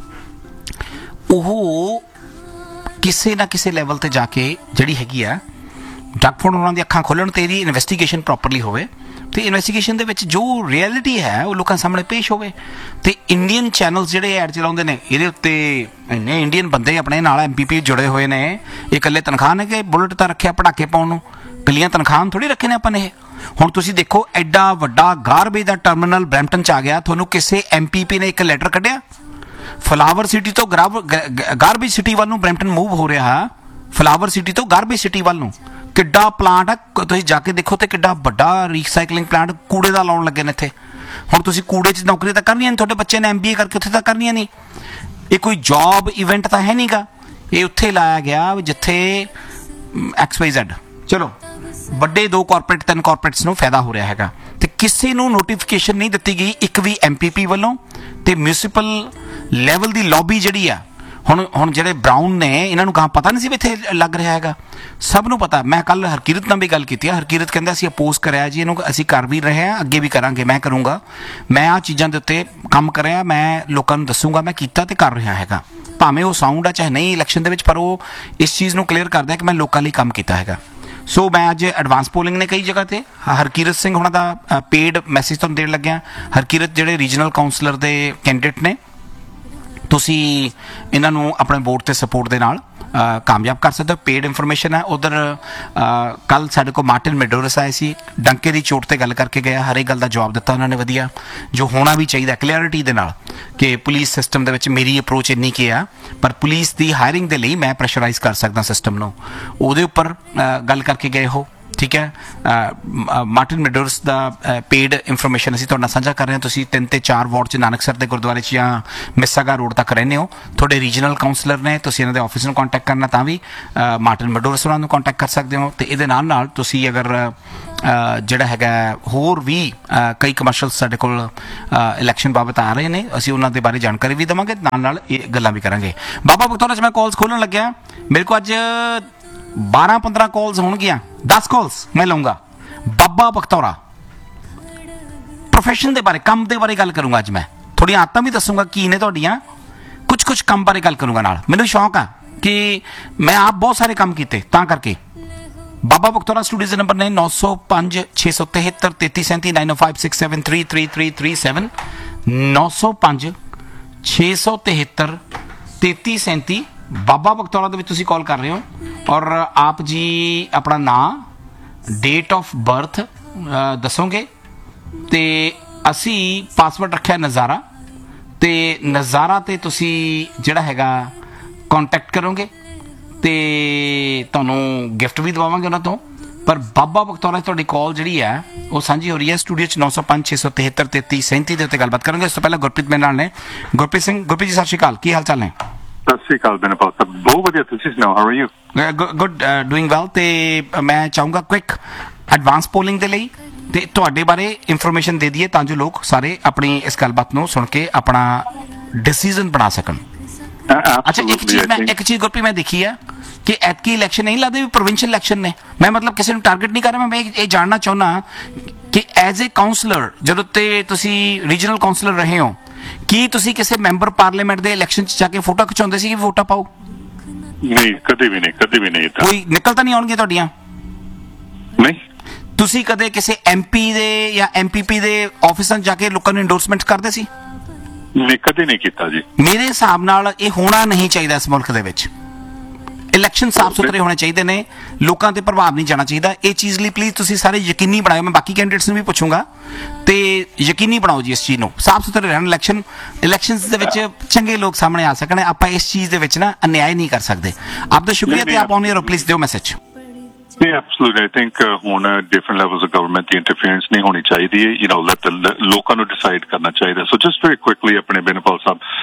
ਉਹ ਕਿਸੇ ਨਾ ਕਿਸੇ ਲੈਵਲ ਤੇ ਜਾ ਕੇ ਜਿਹੜੀ ਹੈਗੀ ਆ ਡਕਫੋਰਡ ਉਹਨਾਂ ਦੀ ਅੱਖਾਂ ਖੋਲ੍ਹਣ ਤੇ ਇਹਦੀ ਇਨਵੈਸਟੀਗੇਸ਼ਨ ਪ੍ਰੋਪਰਲੀ ਹੋਵੇ ਤੇ ਇਨਵੈਸਟੀਗੇਸ਼ਨ ਦੇ ਵਿੱਚ ਜੋ ਰਿਐਲਿਟੀ ਹੈ ਉਹ ਲੋਕਾਂ ਸਾਹਮਣੇ ਪੇਸ਼ ਹੋਵੇ। ਤੇ ਇੰਡੀਅਨ ਚੈਨਲਸ ਜਿਹੜੇ ਐਡ ਚਲਾਉਂਦੇ ਨੇ ਇਹਦੇ ਉੱਤੇ ਇੰਨੇ ਇੰਡੀਅਨ ਬੰਦੇ ਆਪਣੇ ਨਾਲ ਐਮ ਪੀ ਪੀ ਜੁੜੇ ਹੋਏ ਨੇ, ਇਹ ਇਕੱਲੇ ਤਨਖਾਹ ਨੇ ਕਿ ਬੁਲਟ ਤਾਂ ਰੱਖਿਆ ਪਟਾਕੇ ਪਾਉਣ ਨੂੰ, ਕੱਲੀਆਂ ਤਨਖਾਹਾਂ ਥੋੜ੍ਹੀ ਰੱਖੇ ਨੇ ਆਪਾਂ ਨੇ ਇਹ। ਹੁਣ ਤੁਸੀਂ ਦੇਖੋ ਐਡਾ ਵੱਡਾ ਗਾਰਬੇਜ ਦਾ ਟਰਮੀਨਲ ਬਰੈਂਪਟਨ 'ਚ ਆ ਗਿਆ, ਤੁਹਾਨੂੰ ਕਿਸੇ ਐਮ ਪੀ ਪੀ ਨੇ ਇੱਕ ਲੈਟਰ ਕੱਢਿਆ? ਫਲਾਵਰ ਸਿਟੀ ਤੋਂ ਗਾਰਬੇਜ ਸਿਟੀ ਵੱਲ ਨੂੰ ਬਰੈਂਪਟਨ ਮੂਵ ਹੋ ਰਿਹਾ, ਫਲਾਵਰ ਸਿਟੀ ਤੋਂ ਗਾਰਬੇਜ ਸਿਟੀ ਵੱਲ ਨੂੰ। ਕਿੱਡਾ ਪਲਾਂਟ ਆ, ਤੁਸੀਂ ਜਾ ਕੇ ਦੇਖੋ ਤੇ ਕਿੱਡਾ ਵੱਡਾ ਰੀਸਾਈਕਲਿੰਗ ਪਲਾਂਟ ਕੂੜੇ ਦਾ ਲਾਉਣ ਲੱਗੇ ਨੇ ਇੱਥੇ। ਹੁਣ ਤੁਸੀਂ ਕੂੜੇ 'ਚ ਨੌਕਰੀ ਤਾਂ ਕਰਨੀਆਂ ਨਹੀਂ, ਤੁਹਾਡੇ ਬੱਚੇ ਨੇ ਐਮ ਬੀ ਏ ਕਰਕੇ ਉੱਥੇ ਤਾਂ ਕਰਨੀਆਂ ਨਹੀਂ। ਇਹ ਕੋਈ ਜੌਬ ਇਵੈਂਟ ਤਾਂ ਹੈ ਨਹੀਂਗਾ, ਇਹ ਉੱਥੇ ਲਾਇਆ ਗਿਆ ਜਿੱਥੇ ਐਕਸ ਵਾਈ ਜ਼ੈਡ, ਚਲੋ ਵੱਡੇ ਦੋ ਕਾਰਪੋਰੇਟ ਤਿੰਨ ਕਾਰਪੋਰੇਟਸ ਨੂੰ ਫਾਇਦਾ ਹੋ ਰਿਹਾ ਹੈਗਾ, ਤੇ ਕਿਸੇ ਨੂੰ ਨੋਟੀਫਿਕੇਸ਼ਨ ਨਹੀਂ ਦਿੱਤੀ ਗਈ ਇੱਕ ਵੀ ਐਮ ਪੀ ਪੀ ਵੱਲੋਂ। ਤੇ ਮਿਊਨਿਸਪਲ ਲੈਵਲ ਦੀ ਲੌਬੀ ਜਿਹੜੀ ਆ, ਹੁਣ ਹੁਣ ਜਿਹੜੇ ਬਰਾਊਨ ਨੇ ਇਹਨਾਂ ਨੂੰ ਕਹਾਂ ਪਤਾ ਨਹੀਂ ਸੀ ਵੀ ਇੱਥੇ ਲੱਗ ਰਿਹਾ ਹੈਗਾ, ਸਭ ਨੂੰ ਪਤਾ। ਮੈਂ ਕੱਲ ਹਰਕੀਰਤ ਨਾਲ ਵੀ ਗੱਲ ਕੀਤੀ ਆ, ਹਰਕੀਰਤ ਕਹਿੰਦਾ ਅਸੀਂ ਅਪੋਜ਼ ਕਰਿਆ ਜੀ ਇਹਨੂੰ, ਅਸੀਂ ਕਰ ਵੀ ਰਹੇ ਹਾਂ, ਅੱਗੇ ਵੀ ਕਰਾਂਗੇ, ਮੈਂ ਕਰੂੰਗਾ, ਮੈਂ ਆਹ ਚੀਜ਼ਾਂ ਦੇ ਉੱਤੇ ਕੰਮ ਕਰ ਰਿਹਾ, ਮੈਂ ਲੋਕਾਂ ਨੂੰ ਦੱਸੂਗਾ ਮੈਂ ਕੀਤਾ ਤੇ ਕਰ ਰਿਹਾ ਹੈਗਾ, ਭਾਵੇਂ ਉਹ ਸਾਊਂਡ ਆ ਚਾਹੇ ਨਹੀਂ ਇਲੈਕਸ਼ਨ ਦੇ ਵਿੱਚ, ਪਰ ਉਹ ਇਸ ਚੀਜ਼ ਨੂੰ ਕਲੀਅਰ ਕਰਦਾ ਕਿ ਮੈਂ ਲੋਕਾਂ ਲਈ ਕੰਮ ਕੀਤਾ ਹੈਗਾ। ਸੋ ਮੈਂ ਅੱਜ ਐਡਵਾਂਸ ਪੋਲਿੰਗ ਨੇ ਕਈ ਜਗ੍ਹਾ ਤੇ ਹਰਕੀਰਤ ਸਿੰਘ ਹੁਣਾਂ ਦਾ ਪੇਡ ਮੈਸੇਜ ਤੁਹਾਨੂੰ ਦੇਣ ਲੱਗਿਆ। ਹਰਕੀਰਤ ਜਿਹੜੇ ਰੀਜਨਲ ਕਾਉਂਸਲਰ ਦੇ ਕੈਂਡੀਡੇਟ ਨੇ, ਤੁਸੀਂ ਇਹਨਾਂ ਨੂੰ ਆਪਣੇ ਵੋਟ ਤੇ ਸਪੋਰਟ ਦੇ ਨਾਲ ਕਾਮਯਾਬ ਕਰ ਸਕਦੇ ਹੋ। ਪੇਡ ਇਨਫੋਰਮੇਸ਼ਨ ਹੈ ਉਧਰ। ਕੱਲ ਸਾਡੇ ਕੋਲ ਮਾਰਟਿਨ ਮੈਡੋਰਸ ਆਏ ਸੀ, ਡੰਕੇ ਦੀ ਚੋਟ ਤੇ ਗੱਲ ਕਰਕੇ ਗਿਆ, ਹਰ ਇੱਕ ਗੱਲ ਦਾ ਜਵਾਬ ਦਿੱਤਾ ਉਹਨਾਂ ਨੇ ਵਧੀਆ, ਜੋ ਹੋਣਾ ਵੀ ਚਾਹੀਦਾ ਕਲੀਅਰਿਟੀ ਦੇ ਨਾਲ ਕਿ ਪੁਲਿਸ ਸਿਸਟਮ ਦੇ ਵਿੱਚ ਮੇਰੀ ਅਪਰੋਚ ਇੰਨੀ ਕੀ ਆ, ਪਰ ਪੁਲਿਸ ਦੀ ਹਾਇਰਿੰਗ ਦੇ ਲਈ ਮੈਂ ਪ੍ਰੈਸ਼ਰਾਈਜ਼ ਕਰ ਸਕਦਾ ਸਿਸਟਮ ਨੂੰ, ਉਹਦੇ ਉੱਪਰ ਗੱਲ ਕਰਕੇ ਗਏ ਹੋ। ਠੀਕ ਹੈ। ਮਾਰਟਿਨ ਮੈਡੋਰਸ ਦਾ ਪੇਡ ਇਨਫੋਰਮੇਸ਼ਨ ਅਸੀਂ ਤੁਹਾਡੇ ਨਾਲ ਸਾਂਝਾ ਕਰ ਰਹੇ ਹਾਂ। ਤੁਸੀਂ ਤਿੰਨ ਤੇ ਚਾਰ ਵਾਰਡ 'ਚ ਨਾਨਕਸਰ ਦੇ ਗੁਰਦੁਆਰੇ 'ਚ ਜਾਂ ਮਿਸਾਗਾ ਰੋਡ ਤੱਕ ਰਹਿੰਦੇ ਹੋ, ਤੁਹਾਡੇ ਰੀਜਨਲ ਕਾਉਂਸਲਰ ਨੇ, ਤੁਸੀਂ ਇਹਨਾਂ ਦੇ ਆਫਿਸ ਨੂੰ ਕੰਟੈਕਟ ਕਰਨਾ ਤਾਂ ਵੀ ਮਾਰਟਿਨ ਮੈਡੋਰਸ ਉਹਨਾਂ ਨੂੰ ਕੰਟੈਕਟ ਕਰ ਸਕਦੇ ਹੋ। ਅਤੇ ਇਹਦੇ ਨਾਲ ਨਾਲ ਤੁਸੀਂ ਅਗਰ ਜਿਹੜਾ ਹੈਗਾ ਹੋਰ ਵੀ ਕਈ ਕਮਰਸ਼ੀਅਲ ਸਾਡੇ ਕੋਲ ਇਲੈਕਸ਼ਨ ਬਾਬਤ ਆ ਰਹੇ ਨੇ, ਅਸੀਂ ਉਹਨਾਂ ਦੇ ਬਾਰੇ ਜਾਣਕਾਰੀ ਵੀ ਦੇਵਾਂਗੇ, ਨਾਲ ਨਾਲ ਇਹ ਗੱਲਾਂ ਵੀ ਕਰਾਂਗੇ। ਬਾਬਾ ਬਖਤੌਰਾ 'ਚ ਮੈਂ ਕਾਲਸ ਖੋਲ੍ਹਣ ਲੱਗਿਆ, ਮੇਰੇ ਕੋਲ ਅੱਜ ਬਾਰਾਂ ਪੰਦਰਾਂ ਕਾਲਸ ਹੋਣਗੀਆਂ, ਦਸ ਕਾਲਸ ਮੈਂ ਲਊਂਗਾ। ਬਾਬਾ ਬਖਤੌਰਾ ਪ੍ਰੋਫੈਸ਼ਨ ਦੇ ਬਾਰੇ, ਕੰਮ ਦੇ ਬਾਰੇ ਗੱਲ ਕਰੂੰਗਾ ਅੱਜ ਮੈਂ, ਥੋੜ੍ਹੀਆਂ ਆਦਤਾਂ ਵੀ ਦੱਸੂੰਗਾ ਕੀ ਨੇ ਤੁਹਾਡੀਆਂ, ਕੁਛ ਕੁਛ ਕੰਮ ਬਾਰੇ ਗੱਲ ਕਰੂੰਗਾ ਨਾਲ। ਮੈਨੂੰ ਸ਼ੌਂਕ ਆ ਕਿ ਮੈਂ ਆਪ ਬਹੁਤ ਸਾਰੇ ਕੰਮ ਕੀਤੇ, ਤਾਂ ਕਰਕੇ ਬਾਬਾ ਬਖਤੌਰਾ ਸਟੂਡੀਓਜ਼ ਦੇ ਨੰਬਰ ਨੇ ਨੌ ਸੌ ਪੰਜ ਛੇ ਸੌ ਤਿਹੱਤਰ ਤੇਤੀ ਸੈਂਤੀ ਨਾਈਨ ਓ five six seven three three three three seven ਨੌ ਸੌ ਪੰਜ ਛੇ ਸੌ ਤਿਹੱਤਰ ਤੇਤੀ ਸੈਂਤੀ। ਬਾਬਾ ਬਖਤੌਰਾ ਦੇ ਵਿੱਚ ਤੁਸੀਂ ਕਾਲ ਕਰ ਰਹੇ ਹੋ ਔਰ ਆਪ ਜੀ ਆਪਣਾ ਨਾਂ, ਡੇਟ ਆਫ ਬਰਥ ਦੱਸੋਗੇ ਤੇ ਅਸੀਂ ਪਾਸਵਰਡ ਰੱਖਿਆ ਨਜ਼ਾਰਾ, ਤੇ ਨਜ਼ਾਰਾ ਤੇ ਤੁਸੀਂ ਜਿਹੜਾ ਹੈਗਾ ਕੰਟੈਕਟ ਕਰੋਗੇ ਤੇ ਤੁਹਾਨੂੰ ਗਿਫਟ ਵੀ ਦਵਾਵਾਂਗੇ ਉਹਨਾਂ ਤੋਂ। ਪਰ ਬਾਬਾ ਬਖਤੌਰਾ ਤੁਹਾਡੀ ਕਾਲ ਜਿਹੜੀ ਹੈ ਉਹ ਸਾਂਝੀ ਹੋ ਰਹੀ ਹੈ ਸਟੂਡੀਓ 'ਚ ਨੌ ਸੌ ਪੰਜ ਛੇ ਸੌ ਤਿਹੱਤਰ ਤੇਤੀ ਸੈਂਤੀ ਦੇ ਉੱਤੇ ਗੱਲਬਾਤ ਕਰਾਂਗੇ। ਇਸ ਤੋਂ ਪਹਿਲਾਂ ਗੁਰਪ੍ਰੀਤ ਮੇਰੇ ਨਾਲ ਨੇ। ਗੁਰਪ੍ਰੀਤ ਸਿੰਘ, ਗੁਰਪ੍ਰੀਤ ਜੀ ਸਤਿ ਸ਼੍ਰੀ ਅਕਾਲ, ਕੀ ਹਾਲ ਚਾਲ ਨੇ? ਸਤਿ ਸ਼੍ਰੀ ਅਕਾਲ ਬਿਨਪਾਲ ਸਾਹਿਬ, ਬਹੁਤ ਵਧੀਆ, ਤੁਸੀਂ ਸੁਣਾਓ, how are you? Good, doing well. ਤੇ ਮੈਂ ਚਾਹੂੰਗਾ ਕੁਇਕ ਐਡਵਾਂਸ ਪੋਲਿੰਗ ਦੇ ਲਈ ਤੇ ਤੁਹਾਡੇ ਬਾਰੇ ਇਨਫੋਰਮੇਸ਼ਨ ਦੇ ਦਈਏ ਤਾਂ ਜੋ ਲੋਕ ਸਾਰੇ ਆਪਣੀ ਇਸ ਗੱਲਬਾਤ ਨੂੰ ਸੁਣ ਕੇ ਆਪਣਾ ਡਿਸੀਜ਼ਨ ਬਣਾ ਸਕਣ। ਅੱਛਾ, ਇੱਕ ਚੀਜ਼ ਮੈਂ ਇੱਕ ਚੀਜ਼ ਗੁਰਪ੍ਰੀਤ ਮੈਂ ਦੇਖੀ ਹੈ ਕਿ ਐਤਕੀ ਇਲੈਕਸ਼ਨ ਨਹੀਂ ਲੱਗਦੇ ਵੀ ਪ੍ਰੋਵਿੰਸ਼ੀਅਲ ਇਲੈਕਸ਼ਨ ਨੇ। ਮੈਂ ਮਤਲਬ ਕਿਸੇ ਨੂੰ ਟਾਰਗੇਟ ਨਹੀਂ ਕਰ ਰਿਹਾ, ਮੈਂ ਇਹ ਜਾਣਨਾ ਚਾਹੁੰਦਾ ਕਿ ਐਜ਼ ਏ ਕਾਉਂਸਲਰ ਜਦੋਂ ਤੇ ਤੁਸੀਂ ਰੀਜਨਲ ਕਾਉਂਸਲਰ ਰਹੇ ਹੋ, ਕੀ ਤੁਸੀਂ ਕਿਸੇ ਮੈਂਬਰ ਪਾਰਲੀਮੈਂਟ ਦੇ ਇਲੈਕਸ਼ਨ 'ਚ ਜਾ ਕੇ ਫੋਟੋ ਖਿਚਾਉਂਦੇ ਸੀ ਕਿ ਵੋਟਾਂ ਪਾਓ? ਨਹੀਂ, ਕਦੇ ਵੀ ਨਹੀਂ, ਕਦੇ ਵੀ ਨਹੀਂ। ਕੋਈ ਨਿਕਲ ਤਾਂ ਨਹੀਂ ਆਉਣਗੀਆਂ ਤੁਹਾਡੀਆਂ? ਨਹੀਂ। ਤੁਸੀਂ ਕਦੇ ਕਿਸੇ ਐਮਪੀ ਦੇ ਜਾਂ ਐਮਪੀਪੀ ਦੇ ਆਫਿਸਾਂ 'ਚ ਜਾ ਕੇ ਲੋਕਾਂ ਨੂੰ ਇੰਡੋਰਸਮੈਂਟ ਕਰਦੇ ਸੀ? ਨਹੀਂ, ਕਦੇ ਨਹੀਂ ਕੀਤਾ ਜੀ। ਮੇਰੇ ਹਿਸਾਬ ਨਾਲ ਇਹ ਹੋਣਾ ਨਹੀਂ ਚਾਹੀਦਾ ਇਸ ਮੁਲਕ ਦੇ ਵਿੱਚ। ਇਲੈਕਸ਼ਨ ਸਾਫ਼ ਸੁਥਰੇ ਹੋਣੇ ਚਾਹੀਦੇ ਨੇ, ਲੋਕਾਂ ਤੇ ਪ੍ਰਭਾਵ ਨਹੀਂ ਜਾਣਾ ਚਾਹੀਦਾ। ਇਹ ਚੀਜ਼ ਲਈ ਪਲੀਜ਼ ਤੁਸੀਂ ਸਾਰੇ ਯਕੀਨੀ ਬਣਾਓ। ਮੈਂ ਬਾਕੀ ਕੈਂਡੀਡੇਟਸ ਨੂੰ ਵੀ ਪੁੱਛੂੰਗਾ ਤੇ ਯਕੀਨੀ ਬਣਾਓ ਜੀ ਇਸ ਚੀਜ਼ ਨੂੰ, ਸਾਫ਼ ਸੁਥਰੇ ਰਹਿਣ। ਇਲੈਕਸ਼ਨ ਇਲੈਕਸ਼ਨਸ ਦੇ ਵਿੱਚ ਚੰਗੇ ਲੋਕ ਸਾਹਮਣੇ ਆ ਸਕਣ। ਆਪਾਂ ਇਸ ਚੀਜ਼ ਦੇ ਵਿੱਚ ਨਾ ਅਨਿਆਏ ਨਹੀਂ ਕਰ ਸਕਦੇ। ਆਪ ਦਾ ਸ਼ੁਕਰੀਆ ਤੇ ਆਪ ਆਉਣੇ ਰਹੋ, ਪਲੀਜ਼ ਦਿਓ ਮੈਸੇਜ। ਨਹੀਂ, ਐਬਸੋਲੂਟਲੀ। ਆਈ ਥਿੰਕ ਹੁਣ different levels of government the interference ਨਹੀਂ ਹੋਣੀ ਚਾਹੀਦੀ ਹੈ। ਯੂ ਨੋ ਲੈਟ ਲੋਕਾਂ ਨੂੰ ਡਿਸਾਈਡ ਕਰਨਾ ਚਾਹੀਦਾ। ਸੋ ਜਸਟ ਵੈਰੀ ਕੁਇਕਲੀ ਆਪਣੇ ਬਿਨਪਾਲ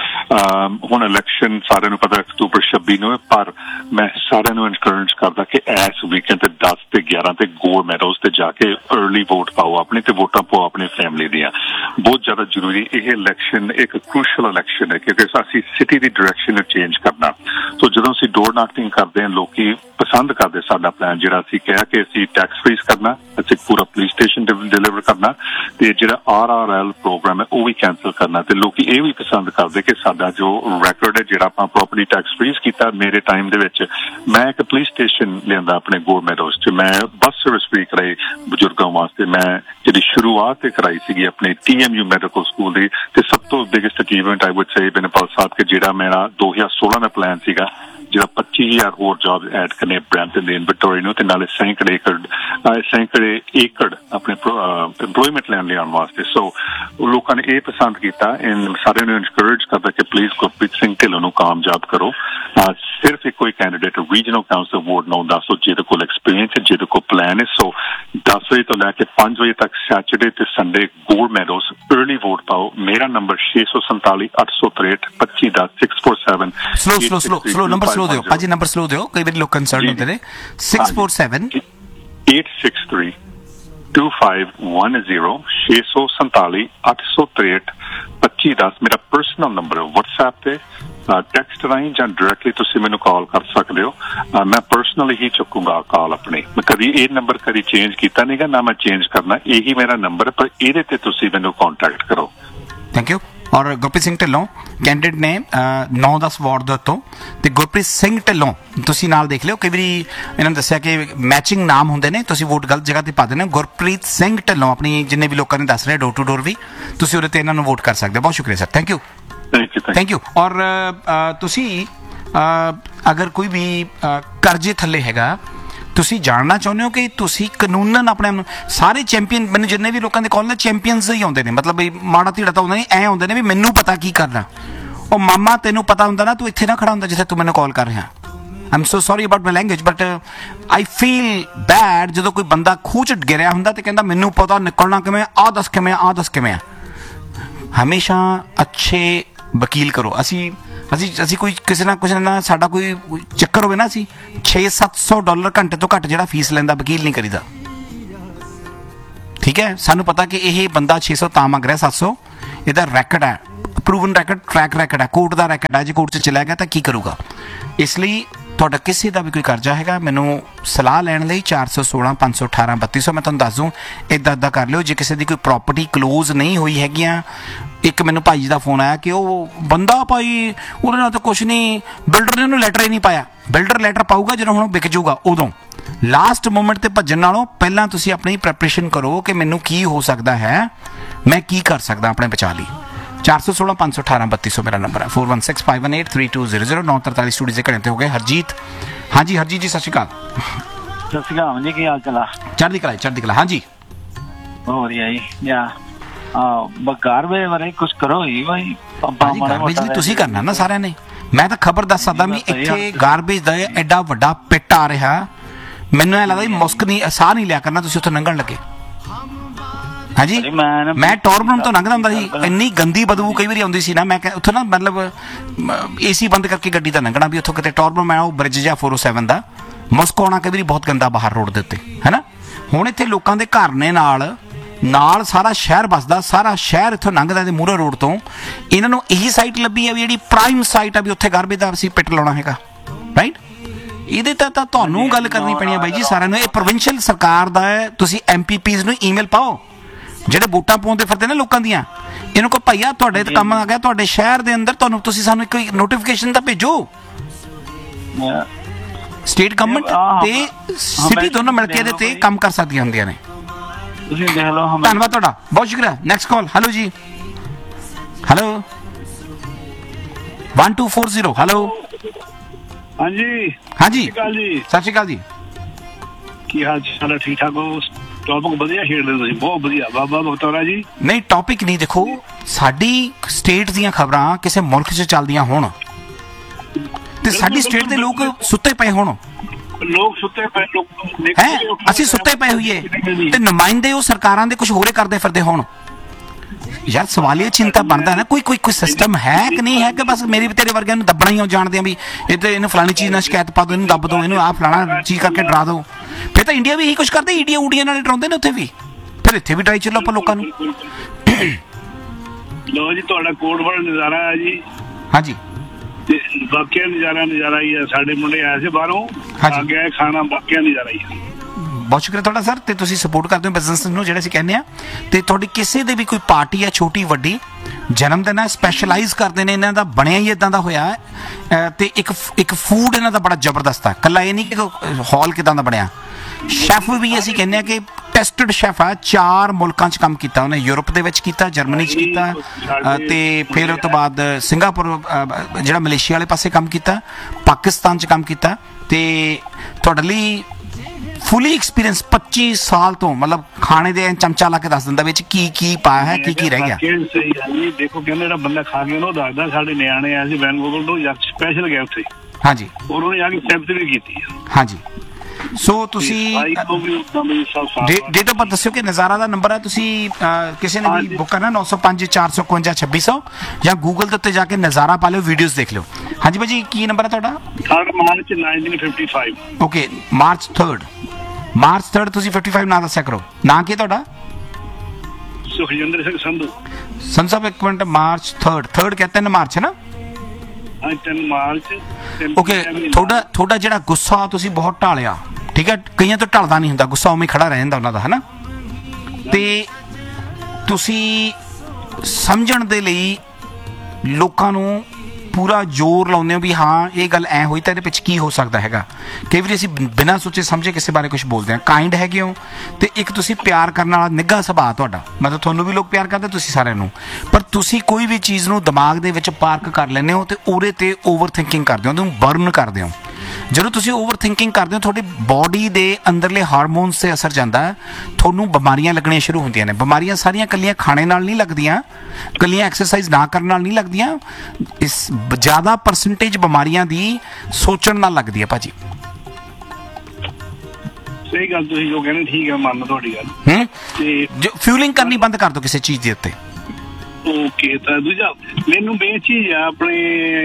ਸਾਹਿਬ, ਹੁਣ ਇਲੈਕਸ਼ਨ ਸਾਰਿਆਂ ਨੂੰ ਪਤਾ ਅਕਤੂਬਰ ਛੱਬੀ ਨੂੰ ਹੈ, ਪਰ ਮੈਂ ਸਾਰਿਆਂ ਨੂੰ ਇਨਕਰੇਜ ਕਰਦਾ ਕਿ ਇਸ ਵੀਕਐਂਡ ਤੇ ਦਸ ਤੇ ਗਿਆਰਾਂ ਤੇ ਗੋਲਡ ਮੈਡਲਸ ਤੇ ਜਾ ਕੇ अर्ਲੀ ਵੋਟ ਪਾਓ ਆਪਣੀ, ਤੇ ਵੋਟਾਂ ਪਾਓ ਆਪਣੀ ਫੈਮਿਲੀ ਦੀਆਂ। ਬਹੁਤ ਜ਼ਿਆਦਾ ਜ਼ਰੂਰੀ ਇਹ ਇਲੈਕਸ਼ਨ ਇੱਕ ਕ੍ਰੂਸ਼ਲ ਇਲੈਕਸ਼ਨ ਹੈ ਕਿਉਂਕਿ ਅਸੀਂ ਸਿਟੀ ਦੀ ਡਾਇਰੈਕਸ਼ਨ ਚੇਂਜ ਕਰਨਾ। ਸੋ ਜਦੋਂ ਅਸੀਂ ਡੋਰ ਨਾਕਿੰਗ ਕਰਦੇ ਹਾਂ, ਲੋਕੀ ਪਸੰਦ ਕਰਦੇ ਸਾਡਾ ਪਲਾਨ ਜਿਹੜਾ ਅਸੀਂ ਕਿਹਾ ਕਿ ਅਸੀਂ ਟੈਕਸ ਫ੍ਰੀਜ਼ ਕਰਨਾ, ਅਸੀਂ ਪੂਰਾ ਪੁਲਿਸ ਸਟੇਸ਼ਨ ਡਿਲੀਵਰ ਕਰਨਾ, ਤੇ ਜਿਹੜਾ ਆਰ ਆਰ ਐਲ ਪ੍ਰੋਗਰਾਮ ਹੈ ਉਹ ਵੀ ਕੈਂਸਲ ਕਰਨਾ। ਤੇ ਲੋਕੀ ਇਹ ਵੀ ਪਸੰਦ ਕਰਦੇ ਕਿ ਸਾਡਾ ਜੋ ਰੈਕੋਰਡ ਹੈ ਜਿਹੜਾ ਆਪਾਂ ਪ੍ਰੋਪਰਟੀ ਟੈਕਸ ਫ੍ਰੀਜ਼ ਕੀਤਾ ਮੇਰੇ ਟਾਈਮ ਦੇ ਵਿੱਚ, ਮੈਂ ਇੱਕ ਪੁਲਿਸ ਸਟੇਸ਼ਨ ਲਿਆਂਦਾ ਆਪਣੇ ਗੋਲਡ ਮੈਡਲਸ 'ਚ, ਮੈਂ ਬੱਸ ਸਰਵਿਸ ਫ੍ਰੀ ਕਰਾਈ ਬਜ਼ੁਰਗਾਂ ਵਾਸਤੇ, ਮੈਂ ਜਿਹੜੀ ਸ਼ੁਰੂਆਤ ਤੇ ਕਰਾਈ ਸੀਗੀ ਆਪਣੇ T M U medical school ਦੀ। ਤੇ ਸਭ ਤੋਂ ਬਿਗੇਸਟ ਅਚੀਵਮੈਂਟ ਆਈ ਵੁੱਡ ਸੇ ਬਿਨਪਾਲ ਸਾਹਿਬ ਕਿ ਜਿਹੜਾ ਮੇਰਾ ਦੋ ਹਜ਼ਾਰ ਸੋਲਾਂ ਦਾ ਪਲਾਨ ਸੀਗਾ, ਜਿਹੜਾ ਪੱਚੀ ਹਜ਼ਾਰ ਹੋਰ ਜੌਬ ਐਡ ਕਰਨੇ ਬ੍ਰੈਂਪਟਨ ਦੇ ਇਨਵੈਂਟਰੀ ਨੂੰ, ਤੇ ਨਾਲੇ ਸੈਂਕੜੇ ਏਕੜ ਸੈਂਕੜੇ ਏਕੜ ਆਪਣੇ ਇੰਪਲੋਇਮੈਂਟ ਲੈਣ ਲਿਆਉਣ ਵਾਸਤੇ। ਸੋ ਲੋਕਾਂ ਨੇ ਇਹ ਪਸੰਦ ਕੀਤਾ। ਇਨ ਸਾਰਿਆਂ ਨੂੰ ਇਨਕਰੇਜ ਕਰਦਾ ਕਿ ਪਲੀਜ਼ ਗੁਰਪ੍ਰੀਤ ਸਿੰਘ ਢਿੱਲੋਂ ਨੂੰ ਕਾਮਯਾਬ ਕਰੋ। ਸਿਰਫ ਇੱਕੋ ਹੀ ਕੈਂਡੀਡੇਟ ਰੀਜਨਲ ਕਾਉਂਸਲ ਵਾਰਡ ਨੌ ਦਸ ਜਿਹਦੇ ਕੋਲ ਐਕਸਪੀਰੀਅੰਸ ਹੈ, ਜਿਹਦੇ ਕੋਲ ਪਲਾਨ ਹੈ। ਸੋ ਦਸ ਵਜੇ ਤੋਂ ਲੈ ਕੇ ਪੰਜ ਵਜੇ ਤੱਕ ਸੈਚਰਡੇ ਤੇ Sunday gold medals early vote ਪਾਓ। ਮੇਰਾ ਨੰਬਰ ਛੇ ਸੌ ਸੰਤਾਲੀ ਅੱਠ ਸੌ ਤਰੇਹਠ ਪੱਚੀ ਦਸ six four seven. Slow slow slow slow number slow ਦਿਓ ਭਾਜੀ, ਨੰਬਰ ਸਲੋ ਦਿਓ, ਕਈ ਵਾਰੀ ਲੋਕ ਕੰਸਰਨ ਹੁੰਦੇ ਨੇ। Six four seven eight six three two five one zero ਛੇ ਸੌ ਸੰਤਾਲੀ ਅੱਠ ਸੌ ਤਰੇਹਠ ਪੱਚੀ ਦਸ ਮੇਰਾ ਪਰਸਨਲ ਨੰਬਰ ਹੈ। ਵਟਸਐਪ ਤੇ ਟੈਕਸਟ ਰਾਹੀਂ ਜਾਂ ਡਾਇਰੈਕਟਲੀ ਤੁਸੀਂ ਮੈਨੂੰ ਕਾਲ ਕਰ ਸਕਦੇ ਹੋ। ਮੈਂ ਪਰਸਨਲੀ ਹੀ ਚੁੱਕੂੰਗਾ ਕਾਲ ਆਪਣੀ। ਮੈਂ ਕਦੀ ਇਹ ਨੰਬਰ ਕਦੀ ਚੇਂਜ ਕੀਤਾ ਨਹੀਂਗਾ, ਨਾ ਮੈਂ ਚੇਂਜ ਕਰਨਾ, ਇਹੀ ਮੇਰਾ ਨੰਬਰ, ਪਰ ਇਹਦੇ ਤੇ ਤੁਸੀਂ ਮੈਨੂੰ ਕੰਟੈਕਟ ਕਰੋ। Thank you. ਔਰ ਗੁਰਪ੍ਰੀਤ ਸਿੰਘ ਢਿੱਲੋਂ ਕੈਂਡੀਡੇਟ ਨੇ ਨੌ ਦਸ ਵਾਰਡ ਦੇ ਉੱਤੋਂ, ਤੇ ਗੁਰਪ੍ਰੀਤ ਸਿੰਘ ਢਿੱਲੋਂ ਤੁਸੀਂ ਨਾਲ ਦੇਖ ਲਿਓ। ਕਈ ਵਾਰੀ ਇਹਨਾਂ ਨੇ ਦੱਸਿਆ ਕਿ ਮੈਚਿੰਗ ਨਾਮ ਹੁੰਦੇ ਨੇ, ਤੁਸੀਂ ਵੋਟ ਗਲਤ ਜਗ੍ਹਾ ਤੇ ਪਾ ਦਿੰਦੇ ਹੋ। ਗੁਰਪ੍ਰੀਤ ਸਿੰਘ ਢਿੱਲੋਂ ਆਪਣੀ ਜਿੰਨੇ ਵੀ ਲੋਕਾਂ ਨੇ ਦੱਸ ਰਹੇ ਡੋਰ ਟੂ ਡੋਰ ਵੀ ਤੁਸੀਂ ਉਹਦੇ ਤੇ ਇਹਨਾਂ ਨੂੰ ਵੋਟ ਕਰ ਸਕਦੇ ਹੋ। ਬਹੁਤ ਸ਼ੁਕਰੀਆ sir, thank you thank you. ਔਰ ਤੁਸੀਂ ਅਗਰ ਕੋਈ ਵੀ ਕਰਜ਼ੇ ਥੱਲੇ ਹੈਗਾ, ਤੁਸੀਂ ਜਾਣਨਾ ਚਾਹੁੰਦੇ ਹੋ ਕਿ ਤੁਸੀਂ ਕਾਨੂੰਨਨ ਆਪਣੇ ਸਾਰੇ ਚੈਂਪੀਅਨ, ਮੈਨੂੰ ਜਿੰਨੇ ਵੀ ਲੋਕਾਂ ਦੇ ਕਾਲ ਨੇ ਚੈਂਪੀਅਨਸ ਹੀ ਆਉਂਦੇ ਨੇ, ਮਤਲਬ ਵੀ ਮਾੜਾ ਧੀੜਾ ਤਾਂ ਹੁੰਦਾ ਨਹੀਂ, ਐਂ ਆਉਂਦੇ ਨੇ ਵੀ ਮੈਨੂੰ ਪਤਾ ਕੀ ਕਰਨਾ। ਉਹ ਮਾਮਾ ਤੈਨੂੰ ਪਤਾ ਹੁੰਦਾ ਨਾ, ਤੂੰ ਇੱਥੇ ਨਾ ਖੜਾ ਹੁੰਦਾ ਜਿੱਥੇ ਤੂੰ ਮੈਨੂੰ ਕਾਲ ਕਰ ਰਿਹਾ। ਆਮ so sorry about my language but I feel bed ਜਦੋਂ ਕੋਈ ਬੰਦਾ ਖੂਹ 'ਚ ਗਿਰਿਆ ਹੁੰਦਾ ਤੇ ਕਹਿੰਦਾ ਮੈਨੂੰ ਪਤਾ ਨਿਕਲਣਾ ਕਿਵੇਂ, ਆਹ ਦੱਸ ਕਿਵੇਂ, ਆਹ ਦੱਸ ਕਿਵੇਂ ਆ। ਹਮੇਸ਼ਾ ਅੱਛੇ ਵਕੀਲ ਕਰੋ। ਅਸੀਂ ਅਸੀਂ ਅਸੀਂ ਕੋਈ ਕਿਸੇ ਨਾਲ ਕੁਛ ਨਾ ਸਾਡਾ ਕੋਈ ਚੱਕਰ ਹੋਵੇ ਨਾ, ਅਸੀਂ ਛੇ ਸੱਤ ਸੌ ਡਾਲਰ ਘੰਟੇ ਤੋਂ ਘੱਟ ਜਿਹੜਾ ਫੀਸ ਲੈਂਦਾ ਵਕੀਲ ਨਹੀਂ ਕਰੀਦਾ, ਠੀਕ ਹੈ। ਸਾਨੂੰ ਪਤਾ ਕਿ ਇਹ ਬੰਦਾ ਛੇ ਸੌ ਤਾਂ ਮੰਗ ਰਿਹਾ, ਸੱਤ ਸੌ ਇਹਦਾ ਰੈਕਡ ਹੈ, ਪ੍ਰੂਵਨ ਰੈਕਡ, ਟਰੈਕ ਰੈਕਡ ਹੈ, ਕੋਰਟ ਦਾ ਰੈਕਡ ਹੈ। ਜੇ ਕੋਰਟ 'ਚ ਚਲਾ ਗਿਆ ਤਾਂ ਕੀ ਕਰੂਗਾ। ਇਸ ਲਈ ਤੁਹਾਡਾ ਕਿਸੇ ਦਾ ਵੀ ਕੋਈ ਕਰਜ਼ਾ ਹੈਗਾ, ਮੈਨੂੰ ਸਲਾਹ ਲੈਣ ਲਈ ਚਾਰ ਸੌ ਸੋਲਾਂ ਪੰਜ ਸੌ ਅਠਾਰਾਂ ਬੱਤੀ ਸੌ ਮੈਂ ਤੁਹਾਨੂੰ ਦੱਸ ਦੂੰ, ਇੱਦਾਂ ਇੱਦਾਂ ਕਰ ਲਿਓ। ਜੇ ਕਿਸੇ ਦੀ ਕੋਈ ਪ੍ਰੋਪਰਟੀ ਕਲੋਜ਼ ਨਹੀਂ ਹੋਈ ਹੈਗੀਆਂ, ਇੱਕ ਮੈਨੂੰ ਭਾਈ ਜੀ ਦਾ ਫੋਨ ਆਇਆ ਕਿ ਉਹ ਬੰਦਾ ਭਾਈ ਉਹਦੇ ਨਾਲ ਤਾਂ ਕੁਛ ਨਹੀਂ, ਬਿਲਡਰ ਨੇ ਉਹਨੂੰ ਲੈਟਰ ਹੀ ਨਹੀਂ ਪਾਇਆ। ਬਿਲਡਰ ਲੈਟਰ ਪਾਊਗਾ ਜਦੋਂ ਹੁਣ ਵਿਕ ਜਾਊਗਾ, ਉਦੋਂ ਲਾਸਟ ਮੂਮੈਂਟ ਤੇ ਭੱਜਣ ਨਾਲੋਂ ਪਹਿਲਾਂ ਤੁਸੀਂ ਆਪਣੀ ਪ੍ਰੈਪਰੇਸ਼ਨ ਕਰੋ ਕਿ ਮੈਨੂੰ ਕੀ ਹੋ ਸਕਦਾ ਹੈ, ਮੈਂ ਕੀ ਕਰ ਸਕਦਾ ਆਪਣੇ ਬਚਾਅ ਲਈ। ਚਾਰ ਸੌ ਸੋਲਾਂ ਪੰਜ ਸੌ ਅਠਾਰਾਂ ਬੱਤੀ ਸੌ ਮੇਰਾ ਨੰਬਰ ਹੈ। Four one six five one eight three two zero zero ਨੌ ਤਰਤਾਲੀ ਸਟੂਡੀਓ ਦੇ ਘੜੇ ਤੇ ਹੋ ਗਏ ਹਰਜੀਤ। ਹਾਂਜੀ ਹਰਜੀਤ ਜੀ, ਸਤਿ ਸ਼੍ਰੀ ਅਕਾਲ। ਸਤਿ ਸ਼੍ਰੀ ਅਕਾਲ ਜੀ, ਕੀ ਹਾਲ ਚਾਲ ਆ? ਚੜ੍ਹਦੀ ਕਲਾ ਚੜ੍ਹਦੀ ਕਲਾ। ਹਾਂਜੀ ਬਹੁਤ ਵਧੀਆ ਜੀ। ਜਾਂ ਗਾਰਬੇਜ ਬਾਰੇ ਕੁਝ ਕਰੋ ਜੀ ਭਾਈ। ਗਾਰਬੇਜ ਲਈ ਤੁਸੀਂ ਕਰਨਾ ਨਾ ਸਾਰਿਆਂ ਨੇ। ਮੈਂ ਤਾਂ ਖਬਰ ਦੱਸ ਸਕਦਾ ਵੀ ਇੱਥੇ ਗਾਰਬੇਜ ਦਾ ਐਡਾ ਵੱਡਾ ਪਿੱਟ ਆ ਰਿਹਾ, ਮੈਨੂੰ ਐ ਲੱਗਦਾ ਮੁਸਕ ਨਹੀਂ, ਸਾਹ ਨਹੀਂ ਲਿਆ ਕਰਨਾ ਤੁਸੀਂ ਉੱਥੇ ਲੰਘਣ ਲੱਗੇ। ਹਾਂਜੀ ਮੈਂ ਟੌਰਬਨ ਤੋਂ ਲੰਘਦਾ ਹੁੰਦਾ ਸੀ, ਇੰਨੀ ਗੰਦੀ ਬਦਬੂ ਕਈ ਵਾਰੀ ਆਉਂਦੀ ਸੀ ਨਾ, ਮੈਂ ਉੱਥੇ ਨਾ ਮਤਲਬ ਏਸੀ ਬੰਦ ਕਰਕੇ ਗੱਡੀ ਦਾ ਲੰਘਣਾ ਵੀ ਉੱਥੋਂ ਕਿਤੇ ਟੌਰਬਨ ਮੈਂ ਉਹ ਬ੍ਰਿਜ ਜਾਂ ਫੋਰ ਓ ਸੈਵਨ ਦਾ ਮੁਸਕ ਆਉਣਾ ਕਈ ਵਾਰੀ ਬਹੁਤ ਗੰਦਾ ਬਾਹਰ ਰੋਡ ਦੇ ਉੱਤੇ, ਹੈ ਨਾ। ਹੁਣ ਇੱਥੇ ਲੋਕਾਂ ਦੇ ਘਰ ਨੇ ਨਾਲ ਨਾਲ ਸਾਰਾ ਸ਼ਹਿਰ ਵੱਸਦਾ, ਸਾਰਾ ਸ਼ਹਿਰ ਇੱਥੋਂ ਲੰਘਦਾ ਇਹਦੇ ਮੂਹਰੇ ਰੋਡ ਤੋਂ। ਇਹਨਾਂ ਨੂੰ ਇਹੀ ਸਾਈਟ ਲੱਭੀ ਆ ਵੀ ਜਿਹੜੀ ਪ੍ਰਾਈਮ ਸਾਈਟ ਆ ਵੀ ਉੱਥੇ ਗਾਰਬੇਜ ਦਾ ਅਸੀਂ ਪਿੱਟ ਲਾਉਣਾ ਹੈਗਾ, ਰਾਈਟ। ਇਹਦੇ ਤਾਂ ਤਾਂ ਤੁਹਾਨੂੰ ਗੱਲ ਕਰਨੀ ਪੈਣੀ ਹੈ ਬਾਈ ਜੀ ਸਾਰਿਆਂ ਨੂੰ। ਇਹ ਪ੍ਰੋਵਿੰਸ਼ੀਅਲ ਸਰਕਾਰ ਦਾ ਹੈ, ਤੁਸੀਂ ਐਮ ਪੀ ਪੀਜ਼ ਨੂੰ ਈਮੇਲ ਪਾਓ ਜਿਹੜੇ ਵੋਟਾਂ ਪਾਉਂਦੇ ਫਿਰਦੇ ਨੇ ਲੋਕਾਂ ਦੀਆਂ, ਇਹਨੂੰ ਕਹੋ ਭਈਆ ਤੁਹਾਡੇ ਤੇ ਕੰਮ ਆ ਗਿਆ, ਤੁਹਾਡੇ ਸ਼ਹਿਰ ਦੇ ਅੰਦਰ ਤੁਹਾਨੂੰ, ਤੁਸੀਂ ਸਾਨੂੰ ਇੱਕ ਨੋਟੀਫਿਕੇਸ਼ਨ ਤਾਂ ਭੇਜੋ। ਸਟੇਟ ਗਵਰਨਮੈਂਟ ਤੇ ਸਿਟੀ ਦੋਨੋਂ ਮਿਲ ਕੇ ਇਹਦੇ ਤੇ ਕੰਮ ਕਰ ਸਕਦੀਆਂ ਹੁੰਦੀਆਂ ਨੇ। ਤੁਸੀਂ ਦੇਖ ਲਓ। ਧੰਨਵਾਦ ਤੁਹਾਡਾ, ਬਹੁਤ ਸ਼ੁਕਰੀਆ। Next call. ਹੈਲੋ ਜੀ, hello one two four zero. Hello ਹਾਂਜੀ ਹਾਂਜੀ ਸਤਿ ਸ਼੍ਰੀ ਅਕਾਲ ਜੀ। ਸਤਿ ਸ਼੍ਰੀ ਅਕਾਲ ਜੀ, ਕੀ ਹਾਲ ਚਾਲ ਹੈ? ਠੀਕ ਠਾਕ ਹੋ? ਟੌਪਿਕ ਵਧੀਆ ਛੇੜਦੇ ਤੁਸੀਂ, ਬਹੁਤ ਵਧੀਆ। ਬਾਬਾ ਬਖਤੌਰਾ ਜੀ। ਨਹੀਂ ਟੌਪਿਕ ਨਹੀਂ, ਦੇਖੋ ਸਾਡੀ ਸਟੇਟ ਦੀਆਂ ਖਬਰਾਂ ਕਿਸੇ ਮੁਲਕ 'ਚ ਚੱਲਦੀਆਂ ਹੋਣ ਤੇ ਸਾਡੀ ਸਟੇਟ ਦੇ ਲੋਕ ਸੁੱਤੇ ਪਏ ਹੋਣ, ਲੋਕ ਸੁੱਤੇ ਪਏ ਲੋਕ ਹੈ ਅਸੀਂ ਸੁੱਤੇ ਪਏ ਹੋਈਏ ਤੇ ਨੁਮਾਇੰਦੇ ਉਹ ਸਰਕਾਰਾਂ ਦੇ ਕੁਝ ਹੋਰੇ ਕਰਦੇ ਫਿਰਦੇ ਹੋਣ। ਯਾਰ ਸਵਾਲੀਆ ਚਿੰਤਾ ਬਣਦਾ ਨਾ, ਕੋਈ ਕੋਈ ਕੋਈ ਸਿਸਟਮ ਹੈ ਕਿ ਨਹੀਂ ਹੈ ਕਿ ਬਸ ਮੇਰੀ ਤੇਰੇ ਵਰਗਿਆਂ ਨੂੰ ਦੱਬਣਾ ਹੀ ਉਹ ਜਾਣਦੇ ਆ ਵੀ ਇਹ ਤੇ ਇਹਨੂੰ ਫਲਾਣੀ ਚੀਜ਼ ਨਾਲ ਸ਼ਿਕਾਇਤ ਪਾ ਦਿਓ, ਇਹਨੂੰ ਦੱਬ ਦਿਓ, ਇਹਨੂੰ ਆਹ ਫਲਾਣਾ ਚੀਜ਼ ਕਰਕੇ ਡਰਾ ਦਿਓ। ਫਿਰ ਤਾਂ ਇੰਡੀਆ ਵੀ ਇਹੀ ਕੁਝ ਕਰਦੇ, ਈਡੀਆਂ ਊਡੀਆਂ ਨਾਲ ਡਰਾਉਂਦੇ ਨੇ ਉੱਥੇ ਵੀ, ਫਿਰ ਇੱਥੇ ਵੀ ਟਰਾਈ ਚੱਲੋ ਆਪਾਂ ਲੋਕਾਂ ਨੂੰ। ਲੋ ਜੀ ਤੁਹਾਡਾ ਕੋਟ ਬੜਾ ਨਜ਼ਾਰਾ ਹੈ ਜੀ। ਹਾਂਜੀ ਤੇ ਬਾਕੀਆ ਨਜ਼ਾਰਾ ਨਜ਼ਾਰਾ ਹੀ ਹੈ। ਸਾਡੇ ਮੁੰਡੇ ਆਏ ਸੀ ਬਾਹਰੋਂ, ਆ ਗਿਆ ਖਾਣਾ, ਬਾਕੀਆ ਨਜ਼ਾਰਾ ਹੀ ਹੈ। ਬਹੁਤ ਸ਼ੁਕਰੀਆ ਤੁਹਾਡਾ ਸਰ। ਤੇ ਤੁਸੀਂ ਸਪੋਰਟ ਕਰਦੇ ਹੋ ਬਿਜ਼ਨਸ ਨੂੰ ਜਿਹੜੇ ਅਸੀਂ ਕਹਿੰਦੇ ਆ, ਤੇ ਤੁਹਾਡੀ ਕਿਸੇ ਦੇ ਵੀ ਕੋਈ ਪਾਰਟੀ ਹੈ ਛੋਟੀ ਵੱਡੀ, ਜਨਮ ਦਿਨ ਹੈ, ਸਪੈਸ਼ਲਾਈਜ਼ ਕਰਦੇ ਨੇ, ਇਹਨਾਂ ਦਾ ਬਣਿਆ ਹੀ ਇਦਾਂ ਦਾ ਹੋਇਆ ਹੈ। ਤੇ ਇੱਕ ਇੱਕ ਫੂਡ ਇਹਨਾਂ ਦਾ ਬੜਾ ਜ਼ਬਰਦਸਤ ਹੈ, ਕੱਲਾ ਇਹ ਨਹੀਂ ਕਿ ਹਾਲ ਕਿਦਾਂ ਦਾ ਬਣਿਆ। ਸ਼ੈਫ ਵੀ ਅਸੀਂ ਕਹਿੰਦੇ ਆ ਕਿ ਟੈਸਟਡ ਸ਼ੈਫ ਆ, ਚਾਰ ਮੁਲਕਾਂ 'ਚ ਕੰਮ ਕੀਤਾ ਉਹਨੇ, ਯੂਰਪ ਦੇ ਵਿੱਚ ਕੀਤਾ, ਜਰਮਨੀ 'ਚ ਕੀਤਾ, ਤੇ ਫਿਰ ਉਸ ਤੋਂ ਬਾਅਦ ਸਿੰਗਾਪੁਰ ਜਿਹੜਾ ਮਲੇਸ਼ੀਆ ਵਾਲੇ ਪਾਸੇ ਕੰਮ ਕੀਤਾ, ਪਾਕਿਸਤਾਨ 'ਚ ਕੰਮ ਕੀਤਾ। ਤੇ ਤੁਹਾਡੇ ਲਈ ਫੁੱਲੀ ਐਕਸਪੀਰੀਅੰਸ ਪੱਚੀ ਸਾਲ ਤੋਂ, ਮਤਲਬ ਖਾਣੇ ਦੇ ਚਮਚਾ ਲਾ ਕੇ ਦੱਸ ਦਿੰਦਾ ਵਿੱਚ ਕੀ ਕੀ ਪਾਇਆ ਹੈ, ਕੀ ਕੀ ਰਹਿ ਗਿਆ। ਸਹੀ ਗੱਲ ਜੀ। ਦੇਖੋ ਕਹਿੰਦੇ ਜਿਹੜਾ ਬੰਦਾ ਖਾ ਕੇ ਉਹਨੂੰ ਦੱਸਦਾ, ਸਾਡੇ ਨਿਆਣੇ ਆਏ ਸੀ ਵੈਨਕੂਵਰ ਤੋਂ, ਯਾਰ ਸਪੈਸ਼ਲ ਗਏ ਉੱਥੇ। ਹਾਂਜੀ ਉਹਨਾਂ ਨੇ ਆ ਕੇ ਸਟੈਂਪ ਵੀ ਕੀਤੀ। ਹਾਂਜੀ ਸੋ ਤੁਸੀਂ ਡੇਟ ਆਫ ਬਰਥ ਦੱਸਿਓ ਕਿ ਨਜ਼ਾਰਾ ਦਾ ਨੰਬਰ ਹੈ, ਤੁਸੀਂ ਕਿਸੇ ਨੇ ਵੀ ਬੁੱਕ ਕਰਨਾ ਨੌ ਸੌ ਪੰਜ ਚਾਰ ਸੌ ਇਕਵੰਜਾ ਛੱਬੀ ਸੌ, ਜਾਂ ਗੂਗਲ ਦੇ ਉੱਤੇ ਜਾ ਕੇ ਨਜ਼ਾਰਾ ਪਾ ਲਿਓ, ਵੀਡੀਓਜ਼ ਦੇਖ ਲਿਓ। ਹਾਂਜੀ ਭਾਜੀ ਕੀ ਨੰਬਰ ਹੈ ਤੁਹਾਡਾ? Third March nineteen fifty five. Okay March third, March third ਤੁਸੀਂ ਫਿਫਟੀ ਫਾਈਵ ਨਾਂ ਦੱਸਿਆ ਕਰੋ। ਨਾਂ ਕੀ ਤੁਹਾਡਾ? ਸੁਖਜਿੰਦਰ ਸਿੰਘ ਸੰਧੂ। ਸੰਧੂ ਸਾਹਿਬ ਇੱਕ ਮਿੰਟ, ਮਾਰਚ ਥਰਡ, ਥਰਡ ਕਿਆ ਤਿੰਨ ਮਾਰਚ ਹੈ ਨਾ? ਤਿੰਨ ਮਾਰਚ। ਓਕੇ ਤੁਹਾਡਾ ਤੁਹਾਡਾ ਜਿਹੜਾ ਗੁੱਸਾ ਤੁਸੀਂ ਬਹੁਤ ਢਾਲਿਆ, ਠੀਕ ਹੈ, ਕਈਆਂ ਤੋਂ ਢਲਦਾ ਨਹੀਂ ਹੁੰਦਾ ਗੁੱਸਾ, ਉਵੇਂ ਖੜਾ ਰਹਿ ਜਾਂਦਾ ਉਹਨਾਂ ਦਾ, ਹੈ ਨਾ। ਤੇ ਤੁਸੀਂ ਸਮਝਣ ਦੇ ਲਈ ਲੋਕਾਂ ਨੂੰ ਪੂਰਾ ਜ਼ੋਰ ਲਾਉਂਦੇ ਹੋ ਵੀ ਹਾਂ ਇਹ ਗੱਲ ਐ ਹੋਈ ਤਾਂ ਇਹਦੇ ਪਿੱਛੇ ਕੀ ਹੋ ਸਕਦਾ ਹੈਗਾ। ਕਈ ਵਾਰੀ ਅਸੀਂ ਬਿਨਾਂ ਸੋਚੇ ਸਮਝੇ ਕਿਸੇ ਬਾਰੇ ਕੁਝ ਬੋਲਦੇ ਹਾਂ। ਕਾਇੰਡ ਹੈਗੇ ਹੋ, ਤੇ ਇੱਕ ਤੁਸੀਂ ਪਿਆਰ ਕਰਨ ਵਾਲਾ ਨਿੱਘਾ ਸੁਭਾਅ ਤੁਹਾਡਾ, ਮਤਲਬ ਤੁਹਾਨੂੰ ਵੀ ਲੋਕ ਪਿਆਰ ਕਰਦੇ, ਤੁਸੀਂ ਸਾਰਿਆਂ ਨੂੰ, ਪਰ ਤੁਸੀਂ ਕੋਈ ਵੀ ਚੀਜ਼ ਨੂੰ ਦਿਮਾਗ ਦੇ ਵਿੱਚ ਪਾਰਕ ਕਰ ਲੈਂਦੇ ਹੋ ਤੇ ਉਹਦੇ ਤੇ ਓਵਰ ਥਿੰਕਿੰਗ ਕਰਦੇ ਹੋ, ਉਹਨੂੰ ਬਰਨ ਕਰਦੇ ਹੋ। ਜਦੋਂ ਤੁਸੀਂ ਓਵਰ ਥਿੰਕਿੰਗ ਕਰਦੇ ਹੋ ਤੁਹਾਡੀ ਬਾਡੀ ਦੇ ਅੰਦਰਲੇ ਹਾਰਮੋਨਸ 'ਤੇ ਅਸਰ ਜਾਂਦਾ ਹੈ, ਤੁਹਾਨੂੰ ਬਿਮਾਰੀਆਂ ਲੱਗਣੀਆਂ ਸ਼ੁਰੂ ਹੁੰਦੀਆਂ ਨੇ। ਬਿਮਾਰੀਆਂ ਸਾਰੀਆਂ ਇਕੱਲੀਆਂ ਖਾਣੇ ਨਾਲ ਨਹੀਂ ਲੱਗਦੀਆਂ, ਇਕੱਲੀਆਂ ਐਕਸਰਸਾਈਜ਼ ਨਾ ਕਰਨ ਨਾਲ ਨਹੀਂ ਲੱਗਦੀਆਂ, ਇਸ ਜ਼ਿਆਦਾ ਪਰਸੈਂਟੇਜ ਬਿਮਾਰੀਆਂ ਦੀ ਸੋਚਣ ਨਾਲ ਲੱਗਦੀ ਹੈ ਭਾਜੀ। ਸਹੀ ਗੱਲ ਤੁਸੀਂ ਜੋ ਕਹਿੰਦੇ ਠੀਕ ਹੈ, ਮੰਨ ਤੁਹਾਡੀ ਗੱਲ। ਹੂੰ ਤੇ ਜੋ ਫਿਊਲਿੰਗ ਕਰਨੀ ਬੰਦ ਕਰ ਦਿਓ ਕਿਸੇ ਚੀਜ਼ ਦੇ ਉੱਤੇ। ਓਕੇ, ਤਾਂ ਦੂਜਾ ਮੈਨੂੰ ਮੇਨ ਚੀਜ਼ ਆ ਆਪਣੇ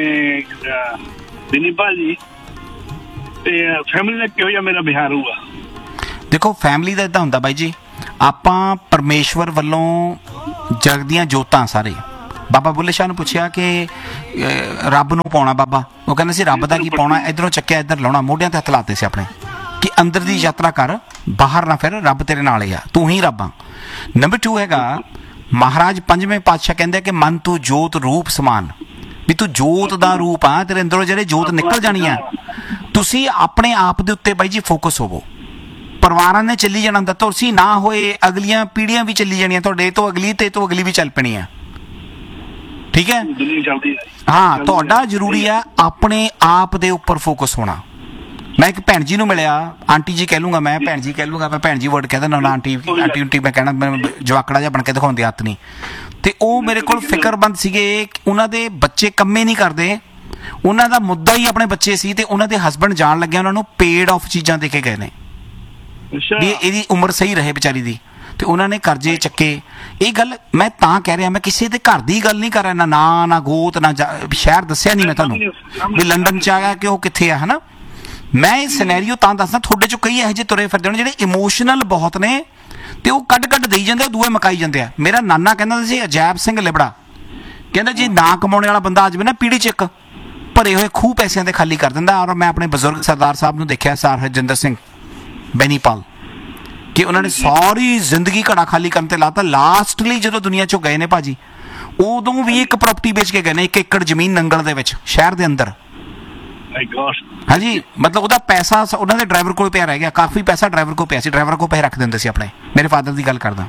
ਬਿਨੀ ਭਾਜੀ ਤੇ ਫੈਮਿਲੀ ਦਾ ਕਿਹੋ ਜਿਹਾ ਮੇਰਾ ਬਿਹਾਰ ਹੋਊਗਾ। ਦੇਖੋ ਫੈਮਿਲੀ ਦਾ ਇੱਦਾਂ ਹੁੰਦਾ ਬਾਈ ਜੀ, ਆਪਾਂ ਪਰਮੇਸ਼ਵਰ ਵੱਲੋਂ ਜਗਦੀਆਂ ਜੋਤਾਂ ਸਾਰੇ। ਬਾਬਾ ਬੁੱਲੇ ਸ਼ਾਹ ਨੂੰ ਪੁੱਛਿਆ ਕਿ ਰੱਬ ਨੂੰ ਪਾਉਣਾ ਬਾਬਾ, ਉਹ ਕਹਿੰਦੇ ਸੀ ਰੱਬ ਦਾ ਕੀ ਪਾਉਣਾ, ਇੱਧਰੋਂ ਚੱਕਿਆ ਇੱਧਰ ਲਾਉਣਾ, ਮੋਢਿਆਂ ਤੇ ਹੱਥ ਲਾਤੇ ਸੀ ਆਪਣੇ ਕਿ ਅੰਦਰ ਦੀ ਯਾਤਰਾ ਕਰ, ਬਾਹਰ ਨਾ ਫਿਰ, ਰੱਬ ਤੇਰੇ ਨਾਲ ਹੀ ਆ, ਤੂੰ ਹੀ ਰੱਬ ਆ। ਨੰਬਰ ਟੂ ਹੈਗਾ ਮਹਾਰਾਜ ਪੰਜਵੇਂ ਪਾਤਸ਼ਾਹ ਕਹਿੰਦੇ ਕਿ ਮਨ ਤੂੰ ਜੋਤ ਰੂਪ ਸਮਾਨ, ਵੀ ਤੂੰ ਜੋਤ ਦਾ ਰੂਪ ਆ, ਤੇਰੇ ਅੰਦਰੋਂ ਜਿਹੜੇ ਜੋਤ ਨਿਕਲ ਜਾਣੀ ਆ। ਤੁਸੀਂ ਆਪਣੇ ਆਪ ਦੇ ਉੱਤੇ ਬਾਈ ਜੀ ਫੋਕਸ ਹੋਵੋ। ਪਰਿਵਾਰਾਂ ਨੇ ਚੱਲੀ ਜਾਣਾ ਹੁੰਦਾ, ਤੁਸੀਂ ਨਾ ਹੋਏ ਅਗਲੀਆਂ ਪੀੜ੍ਹੀਆਂ ਵੀ ਚੱਲੀ ਜਾਣੀਆਂ, ਤੁਹਾਡੇ ਤੋਂ ਅਗਲੀ ਤੇ ਤੋਂ ਅਗਲੀ ਵੀ ਚੱਲ ਪੈਣੀ ਆ। ਠੀਕ ਹੈ, ਹਾਂ ਤੁਹਾਡਾ ਜ਼ਰੂਰੀ ਆ ਆਪਣੇ ਆਪ ਦੇ ਉੱਪਰ ਫੋਕਸ ਹੋਣਾ। ਮੈਂ ਇੱਕ ਭੈਣ ਜੀ ਨੂੰ ਮਿਲਿਆ, ਆਂਟੀ ਜੀ ਕਹਿ ਲੂੰਗਾ ਮੈਂ, ਭੈਣ ਜੀ ਕਹਿ ਲੂੰਗਾ ਮੈਂ, ਭੈਣ ਜੀ ਵਰਡ ਕਹਿ ਦਿੰਦਾ ਨਾ, ਆਂਟੀ ਆਂਟੀ ਉਂਟੀ ਮੈਂ ਕਹਿਣਾ, ਮੈਨੂੰ ਜਵਾਕੜਾ ਜਿਹਾ ਬਣ ਕੇ ਦਿਖਾਉਣ ਦੀ ਆਦਤ ਨਹੀਂ। ਤੇ ਉਹ ਮੇਰੇ ਕੋਲ ਫਿਕਰਮੰਦ ਸੀਗੇ, ਉਹਨਾਂ ਦੇ ਬੱਚੇ ਕੰਮੇ ਨਹੀਂ ਕਰਦੇ, ਉਹਨਾਂ ਦਾ ਮੁੱਦਾ ਹੀ ਆਪਣੇ ਬੱਚੇ ਸੀ, ਤੇ ਉਹਨਾਂ ਦੇ ਹਸਬੈਂਡ ਜਾਣ ਲੱਗਿਆ ਉਹਨਾਂ ਨੂੰ ਪੇਡ ਆਫ ਚੀਜ਼ਾਂ ਦੇ ਕੇ ਗਏ ਨੇ ਵੀ ਇਹਦੀ ਉਮਰ ਸਹੀ ਰਹੇ ਵਿਚਾਰੀ ਦੀ, ਤੇ ਉਹਨਾਂ ਨੇ ਕਰਜ਼ੇ ਚੱਕੇ। ਇਹ ਗੱਲ ਮੈਂ ਤਾਂ ਕਹਿ ਰਿਹਾ, ਮੈਂ ਕਿਸੇ ਦੇ ਘਰ ਦੀ ਗੱਲ ਨਹੀਂ ਕਰ ਰਿਹਾ, ਨਾ ਨਾਂ ਨਾ ਗੋਤ ਨਾ ਸ਼ਹਿਰ ਦੱਸਿਆ ਨਹੀਂ ਮੈਂ ਤੁਹਾਨੂੰ ਵੀ ਲੰਡਨ 'ਚ ਆਇਆ ਕਿ ਉਹ ਕਿੱਥੇ ਆ, ਹੈ ਨਾ। ਮੈਂ ਇਹ ਸਿਨੈਰੀਓ ਤਾਂ ਦੱਸਦਾ, ਤੁਹਾਡੇ 'ਚੋਂ ਕਈ ਇਹੋ ਜਿਹੇ ਤੁਰੇ ਫਿਰਦੇ ਨੇ ਜਿਹੜੇ ਇਮੋਸ਼ਨਲ ਬਹੁਤ ਨੇ ਤੇ ਉਹ ਕੱਢ ਕੱਢ ਦੇਈ ਜਾਂਦੇ, ਦੂਏ ਮਕਾਈ ਜਾਂਦੇ ਆ। ਮੇਰਾ ਨਾਨਾ ਕਹਿੰਦਾ ਸੀ ਅਜੈਬ ਸਿੰਘ ਲਿਬੜਾ, ਕਹਿੰਦਾ ਜੇ ਨਾ ਕਮਾਉਣੇ ਵਾਲਾ ਬੰਦਾ ਆ ਜਾਵੇ ਨਾ ਪੀੜੀ 'ਚ ਇੱਕ ਭਰੇ ਹੋਏ ਖੂਹ ਪੈਸਿਆਂ ਦੇ ਖਾਲੀ ਕਰ ਦਿੰਦਾ। ਔਰ ਮੈਂ ਆਪਣੇ ਬਜ਼ੁਰਗ ਸਰਦਾਰ ਸਾਹਿਬ ਨੂੰ ਦੇਖਿਆ, ਸਰ ਹਰਜਿੰਦਰ ਸਿੰਘ ਬੈਨੀਪਾਲ, ਕਿ ਉਹਨਾਂ ਨੇ ਸਾਰੀ ਜ਼ਿੰਦਗੀ ਘੜਾ ਖਾਲੀ ਕਰਨ ਤੇ ਲਾਤਾ। ਲਾਸਟਲੀ ਜਦੋਂ ਦੁਨੀਆ 'ਚੋਂ ਗਏ ਨੇ ਭਾਜੀ, ਉਦੋਂ ਵੀ ਇੱਕ ਪ੍ਰਾਪਰਟੀ ਵੇਚ ਕੇ ਗਏ ਨੇ, ਇੱਕ ਏਕੜ ਜ਼ਮੀਨ ਨੰਗਲ ਦੇ ਵਿੱਚ ਸ਼ਹਿਰ ਦੇ ਅੰਦਰ। ਹਾਂਜੀ, ਮਤਲਬ ਉਹਦਾ ਪੈਸਾ ਉਹਨਾਂ ਦੇ ਡਰਾਈਵਰ ਕੋਲ ਪਿਆ ਰਹਿ ਗਿਆ, ਕਾਫੀ ਪੈਸਾ ਡਰਾਈਵਰ ਕੋਲ ਪਿਆ ਸੀ, ਡਰਾਈਵਰ ਕੋਲ ਪੈਸੇ ਰੱਖ ਦਿੰਦੇ ਸੀ ਆਪਣੇ। ਮੇਰੇ ਫਾਦਰ ਦੀ ਗੱਲ ਕਰਦਾ।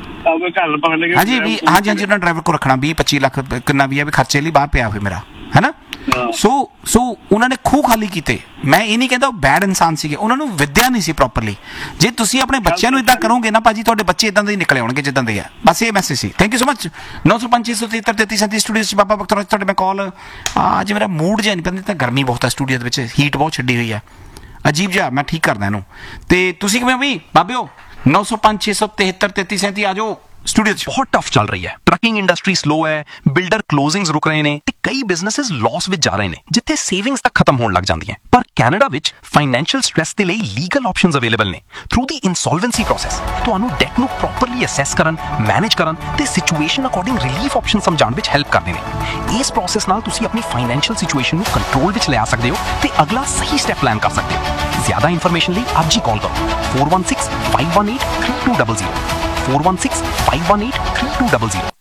ਹਾਂਜੀ ਵੀ ਹਾਂਜੀ ਹਾਂਜੀ ਉਹਨਾਂ ਡਰਾਈਵਰ ਕੋਲ ਰੱਖਣਾ ਵੀਹ ਪੱਚੀ ਲੱਖ ਕਿੰਨਾ ਵੀ ਆ ਵੀ ਖਰਚੇ ਲਈ ਬਾਹਰ ਪਿਆ ਹੋਵੇ ਮੇਰਾ, ਹੈ ਨਾ। ਸੋ ਸੋ ਉਹਨਾਂ ਨੇ ਖੂਹ ਖਾਲੀ ਕੀਤੇ। ਮੈਂ ਇਹ ਨਹੀਂ ਕਹਿੰਦਾ ਉਹ ਬੈਡ ਇਨਸਾਨ ਸੀਗੇ, ਉਹਨਾਂ ਨੂੰ ਵਿਦਿਆ ਨਹੀਂ ਸੀ ਪ੍ਰੋਪਰਲੀ। ਜੇ ਤੁਸੀਂ ਆਪਣੇ ਬੱਚਿਆਂ ਨੂੰ ਇੱਦਾਂ ਕਰੋਗੇ ਨਾ ਭਾਜੀ, ਤੁਹਾਡੇ ਬੱਚੇ ਇੱਦਾਂ ਦੇ ਹੀ ਨਿਕਲੇ ਆਉਣਗੇ ਜਿੱਦਾਂ ਦੇ ਆ। ਬਸ ਇਹ message C. Thank you so much. ਨੌ ਸੌ ਪੰਜ ਛੇ ਸੌ ਤੇਹੱਤਰ ਤੇਤੀ ਸੈਂਤੀ ਸਟੂਡੀਓ 'ਚ ਬਾਬਾ ਬਖਤੌਰ ਤੁਹਾਡੇ ਮੈਂ ਕਾਲ। ਅੱਜ ਮੇਰਾ ਮੂਡ ਜਿਹਾ ਨਹੀਂ ਪੈਂਦਾ, ਤਾਂ ਗਰਮੀ ਬਹੁਤ ਹੈ ਸਟੂਡੀਓ ਦੇ ਵਿੱਚ, ਹੀਟ ਬਹੁਤ ਛੱਡੀ ਹੋਈ ਹੈ, ਅਜੀਬ ਜਿਹਾ। ਮੈਂ ਠੀਕ ਕਰਦਾ ਇਹਨੂੰ। ਤੇ ਤੁਸੀਂ ਕਿਵੇਂ ਵੀ ਬਾਬਿਓ ਨੌ ਸੌ ਪੰਜ ਛੇ ਸੌ ਤੇਹੱਤਰ ਤੇਤੀ ਸੈਂਤੀ ਆ ਜਾਓ। स्टूडियो बहुत टफ चल रही है, ट्रकिंग इंडस्ट्री स्लो है, बिल्डर क्लोजिंग्स रुक रहे ने ते कई बिजनेसेस लॉस विच जा रहे ने, जिथे सेविंग्स तक खत्म होने लग जांदी हैं। पर कैनेडा विच फाइनेंशियल स्ट्रेस दे लई लीगल ऑप्शंस अवेलेबल ने थ्रू द इंसॉल्वेंसी प्रोसेस। तुहानू डेट नू प्रॉपरली असैस करन, मैनेज करन ते situation according relief option समझाउण which help करदे ने। इस प्रोसेस नाल तुसीं अपनी फाइनेंशियल सिचुएशन नू कंट्रोल विच ले आ सकदे हो ते अगला सही स्टेप प्लान कर सकदे हो। ज्यादा इन्फॉर्मेशन लई अज ही कॉल करो four one six five one eight three to double zero four one six five one eight three to double zero.